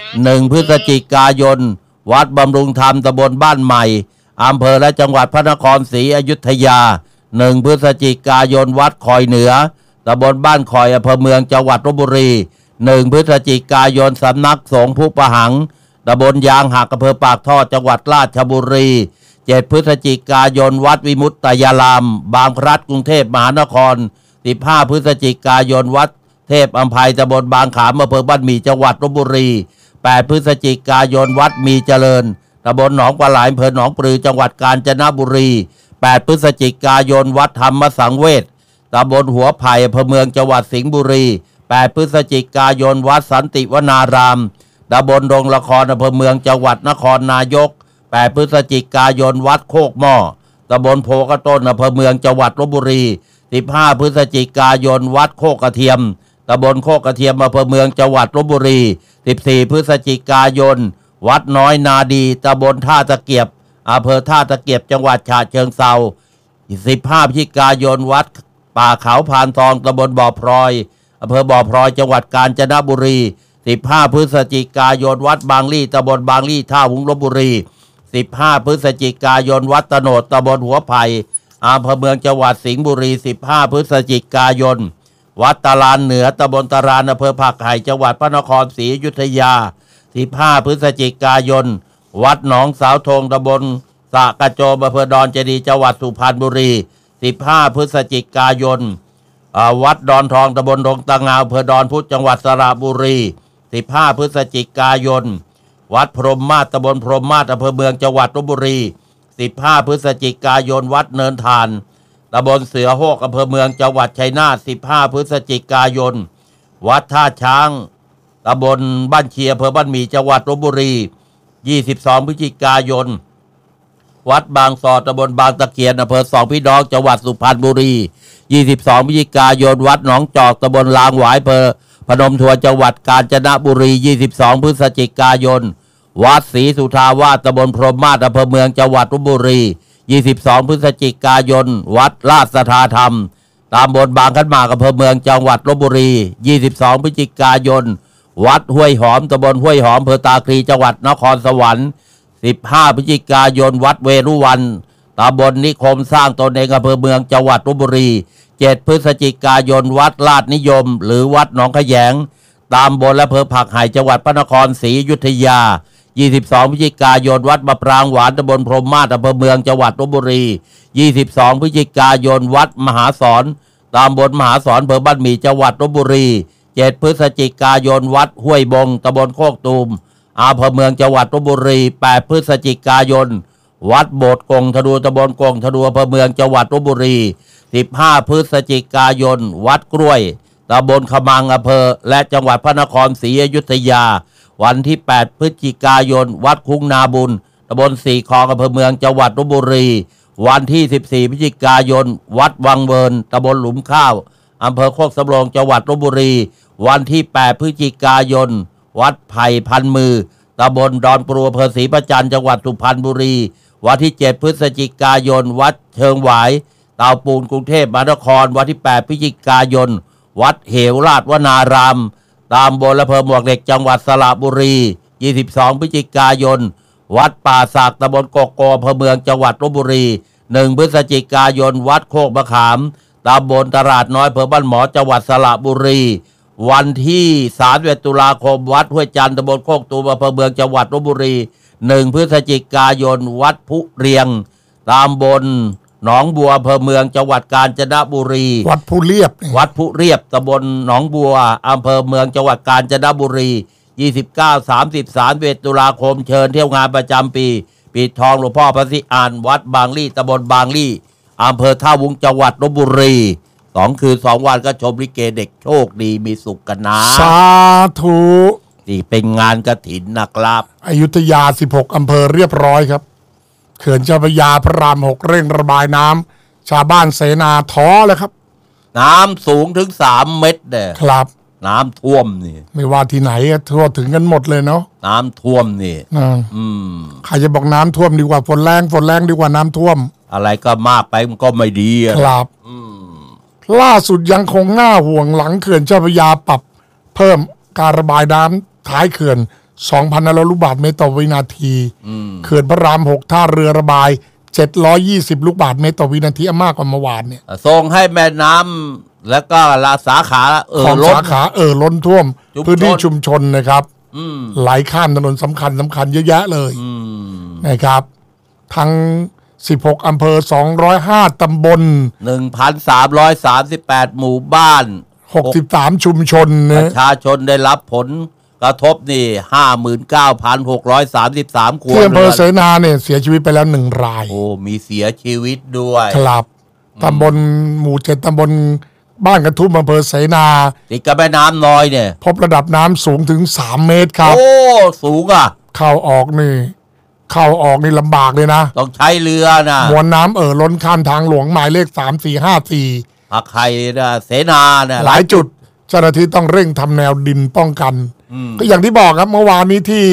1 พฤศจิกายนวัดบำรุงธรรมตำบลบ้านใหม่อำเภอและจังหวัดพระนครศรีอยุธยา1 พฤศจิกายนวัดคอยเหนือตำบลบ้านคอยอำเภอเมืองจังหวัดลพบุรี1 พฤศจิกายนสำนักสงฆ์ผู้ประหังตำบลยางหักอำเภอปากท่อจังหวัดราชบุรี7 พฤศจิกายนวัดวิมุตตยารามบางพลัดกรุงเทพมหานคร15 พฤศจิกายนวัดเทพอภัยตำบลบางขามอำเภอบ้านหมี่จังหวัดลพบุรี8 พฤศจิกายนวัดมีเจริญตำบลหนองปลาไหลอำเภอหนองปลือจังหวัดกาญจนบุรี8 พฤศจิกายนวัดธรรมสังเวชตำบลหัวไผ่อำเภอเมืองจังหวัดสิงห์บุรี8 พฤศจิกายนวัดสันติวนารามตำบลดงละครอำเภอเมืองจังหวัดนครนายก8 พฤศจิกายนวัดโคกหม้อตำบลโพกระต้นอำเภอเมืองจังหวัดลพบุรี15 พฤศจิกายนวัดโคกกระเทียมตำบลโคกกระเทียมอำเภอเมืองจังหวัดลพบุรี14 พฤศจิกายนวัดน้อยนาดีตำบลท่าตะเกียบอำเภอท่าตะเกียบจังหวัดฉะเชิงเทรา15 พฤศจิกายนวัดป่าเขาพานทองตำบลบ่อพลอยอำเภอบ่อพลอยจังหวัดกาญจนบุรี15 พฤศจิกายนวัดบางลี่ตำบลบางลี่ท่าวุ้งลพบุรี15 พฤศจิกายนวัดตโนดตำบลหัวไผ่อำเภอเมืองจังหวัดสิงห์บุรี15 พฤศจิกายนวัดตาลานเหนือตำบลตาลานอำเภอผักไห่จังหวัดพระนครศรีอยุธยา15 พฤศจิกายนวัดหนองสาวธงตำบลสะกระโจมอำเภอดอนเจดีย์จังหวัดสุพรรณบุรี15 พฤศจิกายนวัดดอนทองตำบลดงตะงาวอำเภอดอนพุธจังหวัดสระบุรี15พฤศจิกายนวัดพรหมมาศตำบลพรหมมาศอำเภอเมืองจังหวัดลพบุรี15พฤศจิกายนวัดเนินทานตำบลเสือโฮกอำเภอเมืองจังหวัดชัยนาท15พฤศจิกายนวัดท่าช้างตำบลบ้านเชียอำเภอบ้านหมี่จังหวัดลพบุรี22พฤศจิกายนวัดบางสอดตำบลบางตะเคียนอำเภอสองพี่น้องจังหวัดสุพรรณบุรี22พฤศจิกายนวัดหนองจอกตำบลลางหวายอำเภอพนมทวนจังหวัดกาญจนบุรี22พฤศจิกายนวัดศรีสุทาวาสตำบลพรหมมาศอำเภอเมืองจังหวัดลพบุรี22พฤศจิกายนวัดราชสัทธาธรรมตำบลบางขันหมากอำเภอเมืองจังหวัดลพบุรี22พฤศจิกายนวัดห้วยหอมตำบลห้วยหอมอำเภอตาคลีจังหวัดนครสวรรค์15พฤศจิกายนวัดเวรุวันตำบลนิคมสร้างตนเองอำเภอเมืองจังหวัดลพบุรี7พฤศจิกายนวัดลาดนิยมหรือวัดหนองขยงตำบลอำเภอผักไห่จังหวัดพระนครศรีอยุธยา22พฤศจิกายนวัดมะปรางหวานตำบลพรหมมาศอำเภอเมืองจังหวัดลพบุรี22พฤศจิกายนวัดมหาสอนตำบลมหาสอนอำเภอบ้านหมี่จังหวัดลพบุรี7พฤศจิกายนวัดห้วยบงตำบลโคกตูมอำเภอเมืองจังหวัดลพบุรี8พฤศจิกายนวัดโบสถ์กงทะดูตำบลกงทะดูอำเภอเมืองจังหวัดลพบุรี15พฤศจิกายนวัดกล้วยตำบลขมังอำเภอและจังหวัดพระนครศรีอยุธยาวันที่8พฤศจิกายนวัดคุ้งนาบุญตำบลสี่คลองอำเภอเมืองจังหวัดลพบุรีวันที่14พฤศจิกายนวัดวังเวิร์นตำบลหลุมข้าวอำเภอโคกสำโรงจังหวัดลพบุรีวันที่8พฤศจิกายนวัดไผ่พันมือตำบลดอนปลัวอำเภอศรีประจันจังหวัดสุพรรณบุรีวันที่7พฤศจิกายนวัดเชิงหวายเตาปูนกรุงเทพมหานครวันที่8พฤศจิกายนวัดเหวราชวนารามตำบลอำเภอหมวกเหล็กจังหวัดสระบุรี22พฤศจิกายนวัดป่าสักตำบลกกอำเภอเมืองจังหวัดลพบุรี1พฤศจิกายนวัดโคกมะขามตำบลตลาดน้อยอำเภอบ้านหมอจังหวัดสระบุรีวันที่31ตุลาคมวัดห้วยจันทร์ตำบลโคกตูมอำเภอเมืองจังหวัดลพบุรี1พฤศจิกายนวัดพุเรียงตำบลหนองบัวอำเภอเมืองจังหวัดกาญจนบุรีวัดผู้เรียบตำบลหนองบัวอำเภอเมืองจังหวัดกาญจนบุรี29 30 31ตุลาคมเชิญเที่ยวงานประจำปีปิดทองหลวงพ่อพระศรีอานวัดบางลี่ตำบลบางลี่อำเภอท่าวุ้งจังหวัดลพบุรี2 คืน 2 วันก็ชมลิเกเด็กโชคดีมีสุขกันนะสาธุนี่เป็นงานกฐินนะครับอยุธยา16อำเภอเรียบร้อยครับเขื่อนเจ้าพระยาพระราม6เร่งระบายน้ำชาวบ้านเสนาท้อเลยครับน้ำสูงถึง3 เมตรเนี่ยครับน้ำท่วมนี่ไม่ว่าที่ไหนก็ทั่วถึงกันหมดเลยเนาะน้ำท่วมนี่ใครจะบอกน้ำท่วมดีกว่าฝนแรงดีกว่าน้ำท่วมอะไรก็มากไปมันก็ไม่ดีครับล่าสุดยังคงน่าห่วงหลังเขื่อนเจ้าพระยาปรับเพิ่มการระบายน้ำท้ายเขื่อน 2,000 ลูกบาศก์เมตรต่อวินาทีเขื่อนพระราม6ท่าเรือระบาย720ลูกบาศก์เมตรต่อวินาทีมากกว่าเมื่อวานเนี่ยส่งให้แม่น้ำแล้วก็สาขาล้นล้นท่วมพื้นที่ชุมชนนะครับไหลข้ามถนนสำคัญเยอะแยะเลยนะครับทั้ง16อำเภอ205ตำบล 1,338 หมู่บ้าน 63ชุมชนประชาชนได้รับผลกระทบนี่ 59,633 ครัวเรือนที่อำเภอเสนาเนี่ยเสียชีวิตไปแล้ว1 รายโอ้มีเสียชีวิตด้วยครับตำบลหมู่7ตำบลบ้านกระทุ่มอำเภอเสนาติดกับแม่น้ำน้อยเนี่ยพบระดับน้ำสูงถึง3 เมตรครับโอ้สูงอ่ะเข้าออกนี่ลำบากเลยนะต้องใช้เรือนะมวลน้ำล้นข้ามทางหลวงหมายเลข3454 ผักไห่นะเสนาเนี่ยหลายจุดเจ้าหน้าที่ต้องเร่งทำแนวดินป้องกันก็อย่างที่บอกครับเมื่อวานนี้ที่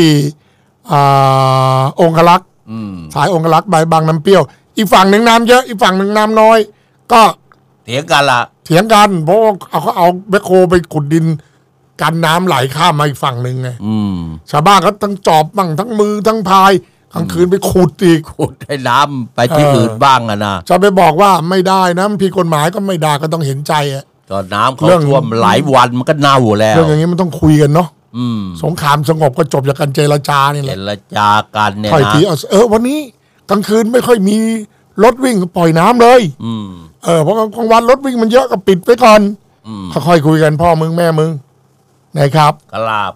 องคลักษ์สายองคลักษ์บางน้ำเปรี้ยวอีกฝั่งหนึ่งน้ำเยอะอีกฝั่งหนึ่งน้ำน้อยก็เถียงกันเพราะเขาเอาแบคโฮไปขุดดินกันน้ำไหลข้ามมาอีกฝั่งหนึ่งไงชาวบ้านก็ทั้งจอบบ้างทั้งมือทั้งพายกลางคืนไปขุดให้น้ำไปที่อื่นบ้างอะนะจะไปบอกว่าไม่ได้นะผิดกฎหมายก็ไม่ได้ก็ต้องเห็นใจอะตอนน้ำเขาท่วมหลายวันมันก็เน่าแล้วเรื่องอย่างนี้มันต้องคุยกันเนาะสงครามสงบก็จบจากการเจรจานี่แหละเจรจากันเนี่ยนะทีวันนี้กลางคืนไม่ค่อยมีรถวิ่งปล่อยน้ำเลยเพราะกลางวันรถวิ่งมันเยอะก็ปิดไว้ก่อนค่อยๆคุยกันพ่อมึงแม่มึงนะครับครับ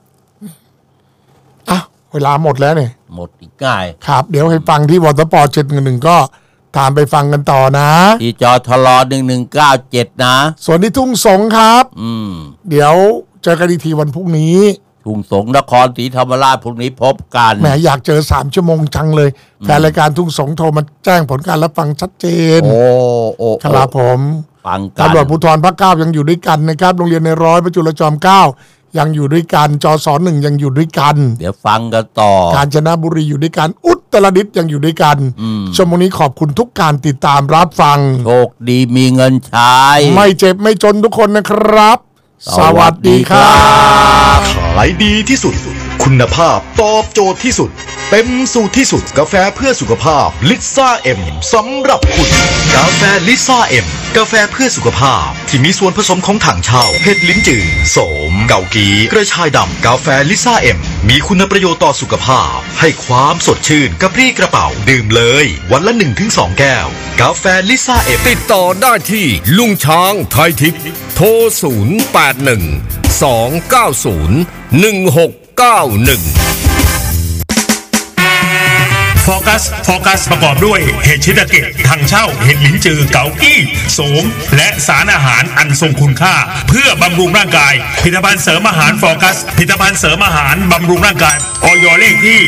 เวลาหมดแล้วเนี่ยหมดอีกง่ายครับเดี๋ยวให้ฟังที่วอเตอร์ปอร์711ก็ตามไปฟังกันต่อนะที่จทล1197นะส่วนที่ทุ่งสงครับเดี๋ยวเจอกันอีกทีวันพรุ่งนี้ทุ่งสงนครศรีธรรมราชพรุ่งนี้พบกันแหมอยากเจอ3 ชั่วโมงจังเลยแฟนรายการทุ่งสงโทรมาแจ้งผลการรับฟังชัดเจนครับผมฟังกันตำรวจภูธรภาค 9ยังอยู่ด้วยกันนะครับโรงเรียนในร้อยพระจุลจอม 9ยังอยู่ด้วยกันจส1ยังอยู่ด้วยกันเดี๋ยวฟังกันต่อกาญจนบุรีอยู่ด้วยกันอุตรดิตถ์ยังอยู่ด้วยกันชั่วโมงนี้ขอบคุณทุกการติดตามรับฟังโชคดีมีเงินใช้ไม่เจ็บไม่จนทุกคนนะครับสวัสดีครับขายดีที่สุดคุณภาพตอบโจทย์ที่สุดเต็มสูตรที่สุดกาแฟเพื่อสุขภาพลิซ่าเอ็มสำหรับคุณกาแฟลิซ่าเอ็มกาแฟเพื่อสุขภาพที่มีส่วนผสมของถังเช่าเห็ดลิ้นจือโสมเกากีกระชายดำกาแฟลิซ่าเอ็มมีคุณประโยชน์ต่อสุขภาพให้ความสดชื่นกระปรี้กระเป๋าดื่มเลยวันละ 1-2 แก้วกาแฟลิซ่าเอ็มติดต่อได้ที่ลุงช้างไทยทิพย์โทร081-290-1691 โฟกัสประกอบด้วยเห็ดชิตาเกะถังเช่าเห็ดลิ้นจือเกากี้โสมและสารอาหารอันทรงคุณค่าเพื่อบำรุงร่างกายผลิตภัณฑ์เสริมอาหารโฟกัสผลิตภัณฑ์เสริมอาหารบำรุงร่างกายอย.เลขที่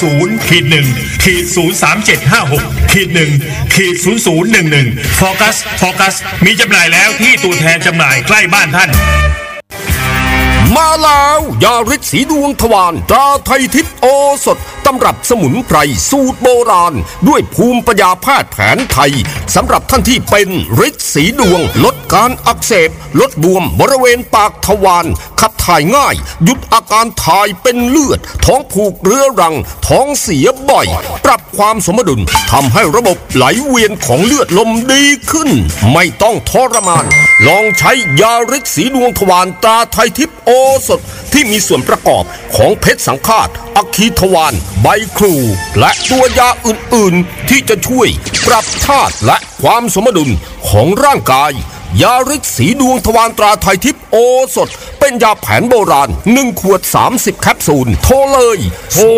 10-1-03756-1-0011โฟกัสมีจำหน่ายแล้วที่ตัวแทนจำหน่ายใกล้บ้านท่านมาแล้วยาฤทธิ์สีดวงทวารตราไทยทิพย์โอสถตำรับสมุนไพรสูตรโบราณด้วยภูมิปัญญาแพทย์แผนไทยสำหรับท่านที่เป็นฤทธิ์สีดวงลดการอักเสบลดบวมบริเวณปากทวารขับถ่ายง่ายหยุดอาการถ่ายเป็นเลือดท้องผูกเรื้อรังท้องเสียบ่อยปรับความสมดุลทำให้ระบบไหลเวียนของเลือดลมดีขึ้นไม่ต้องทรมานลองใช้ยาฤทธิ์สีดวงทวารตราไทยทิพย์โอสถที่มีส่วนประกอบของเพชรสังฆาตอัคคีทวารใบครูและตัวยาอื่นๆที่จะช่วยปรับธาตุและความสมดุลของร่างกายยาฤทธิ์สีดวงทวารตราไทยทิพย์โอสถเป็นยาแผนโบราณ1 ขวด 30 แคปซูลโทรเลยโทร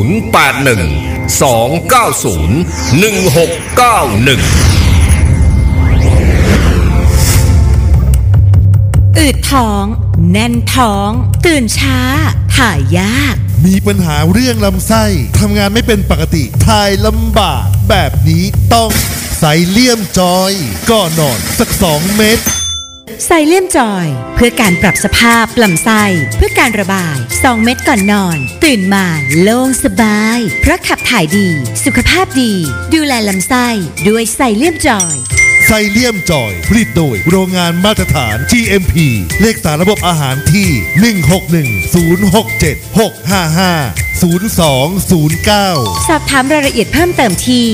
081-290-1691 อืดท้องแน่นท้องตื่นช้าถ่ายยากมีปัญหาเรื่องลำไส้ทำงานไม่เป็นปกติถ่ายลำบากแบบนี้ต้องไซเลียมจอยก่อนนอนสัก2 เม็ดไซเลียมจอยเพื่อการปรับสภาพลำไส้เพื่อการระบาย2 เม็ดก่อนนอนตื่นมาโล่งสบายเพราะขับถ่ายดีสุขภาพดีดูแลลำไส้ด้วยไซเลียมจอยไซเลียมจอยผลิตโดยโรงงานมาตรฐาน GMP เลขสารระบบอาหารที่161-067-655-0209 สอบถามรายละเอียดเพิ่มเติมที่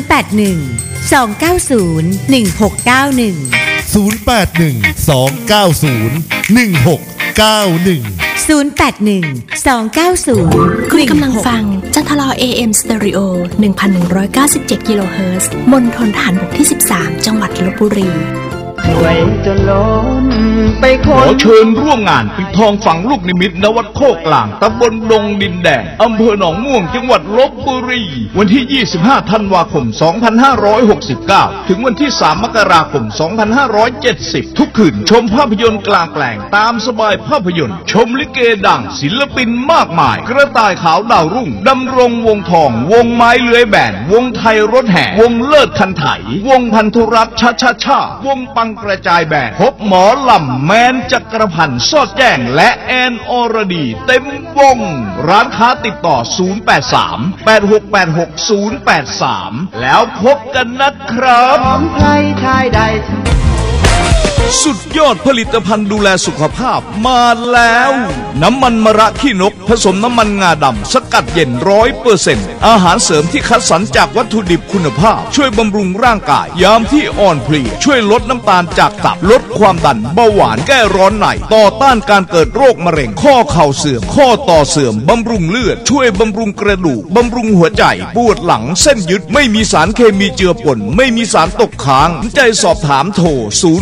081-290-1691 081-290-1691 คุณกำลังฟังจันทลอ AM Stereo 1197 กิโลเฮิรตซ์มณฑลทหารบกที่ 13 จังหวัดลพบุรีช่วยจนล้นไปขอเชิญร่วมงานปิดทองฝังลูกนิมิตณวัดโคกลางตำบลดงดินแดงอำเภอหนองม่วงจังหวัดลพบุรีวันที่ 25 ธันวาคม 2569 ถึงวันที่ 3 มกราคม 2570 ทุกคืนชมภาพยนตร์กลางแปลงตามสบายภาพยนตร์ชมลิเกดังศิลปินมากมายกระต่ายขาวดาวรุ่งดำรงวงทองวงไม้เลื้อยแบนวงไทยรถแห่วงเลิศคันไถวงพันธุรัตน์ชาวงปังกระจายแบนพบหมอลำแมนจักรพันธ์สอดแจ้งและแอนอรดีเต็มวงร้านค้าติดต่อ083-8686-083แล้วพบกันนะครับของใครชายใดสุดยอดผลิตภัณฑ์ดูแลสุขภาพมาแล้วน้ำมันมะระขี้นกผสมน้ำมันงาดำสกัดเย็น 100% อาหารเสริมที่คัดสรรจากวัตถุดิบคุณภาพช่วยบำรุงร่างกายยามที่อ่อนเพลียช่วยลดน้ำตาลจากตับลดความดันเบาหวานแก้ร้อนในต่อต้านการเกิดโรคมะเร็งข้อเข่าเสื่อมข้อต่อเสื่อมบำรุงเลือดช่วยบำรุงกระดูกบำรุงหัวใจปวดหลังเส้นยึดไม่มีสารเคมีเจือปนไม่มีสารตกค้างใจสอบถามโทร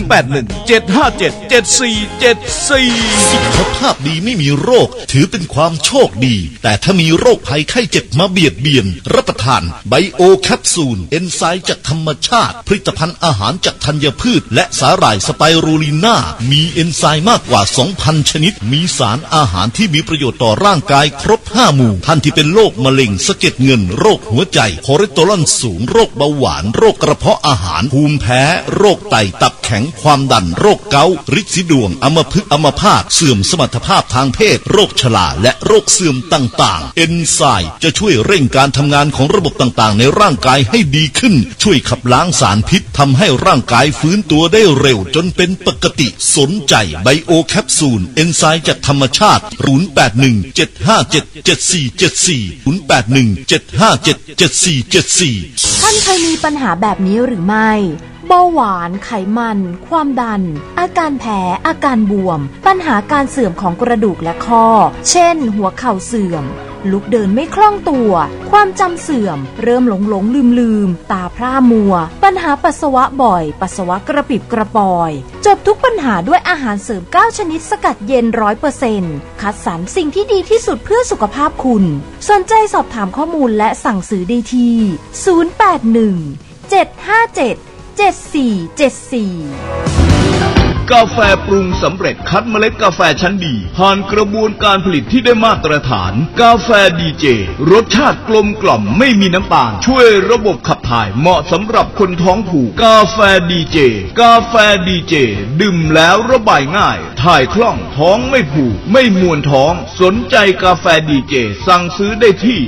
0817577474 สุขภาพดีไม่มีโรคถือเป็นความโชคดีแต่ถ้ามีโรคภัยไข้เจ็บมาเบียดเบียนรับประทานไบโอแคปซูลเอนไซม์จากธรรมชาติผลิตภัณฑ์อาหารจากธัญพืชและสาหร่ายสไปรูลิน่ามีเอนไซม์มากกว่า 2,000 ชนิดมีสารอาหารที่มีประโยชน์ต่อร่างกายครบ 5 หมู่ท่านที่เป็นโรคมะเร็งสะเก็ดเงินโรคหัวใจคอเลสเตอรอลสูงโรคเบาหวานโรคกระเพาะอาหารภูมิแพ้โรคไตตับแข็งความดันโรคเกาต์ฤทธิ์สีดวงอัมพฤกษ์อัมพาตเสื่อมสมรรถภาพทางเพศโรคชราและโรคเสื่อมต่างๆเอนไซม์จะช่วยเร่งการทำงานของระบบต่างๆในร่างกายให้ดีขึ้นช่วยขับล้างสารพิษทำให้ร่างกายฟื้นตัวได้เร็วจนเป็นปกติสนใจไบโอแคปซูลเอนไซม์จากธรรมชาติ0817577474 ท่านเคยมีปัญหาแบบนี้หรือไม่เบาหวานไขมันความดันอาการแพ้อาการบวมปัญหาการเสื่อมของกระดูกและข้อเช่นหัวเข่าเสื่อมลุกเดินไม่คล่องตัวความจำเสื่อมเริ่มหลงลืมตาพร่ามัวปัญหาปัสสาวะบ่อยปัสสาวะกระปิบกระปอยจบทุกปัญหาด้วยอาหารเสริม9ชนิดสกัดเย็น 100% คัดสรรสิ่งที่ดีที่สุดเพื่อสุขภาพคุณสนใจสอบถามข้อมูลและสั่งซื้อได้ที่081 757 7474 กาแฟปรุงสำเร็จคัดเมล็ดกาแฟชั้นดีผ่านกระบวนการผลิตที่ได้มาตรฐานกาแฟดีเจรสชาติกลมกล่อมไม่มีน้ำตาลช่วยระบบขับถ่ายเหมาะสำหรับคนท้องผูกกาแฟดีเจกาแฟดีเจดื่มแล้วระบายง่ายถ่ายคล่องท้องไม่ผูกไม่มวนท้องสนใจกาแฟดีเจสั่งซื้อได้ที่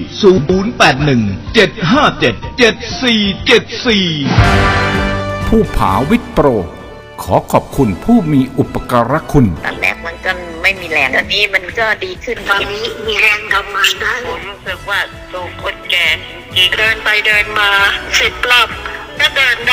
0817577474 ผู้ผาวิทย์โปรขอขอบคุณผู้มีอุปการะคุณตอนแรกมันก็ไม่มีแรงตอนนี้มันก็ดีขึ้นตอนนี้มีแรงทำงานได้ผมรู้สึกว่าตัวคนแก่เดินไปเดินมา10 รอบก็เดิน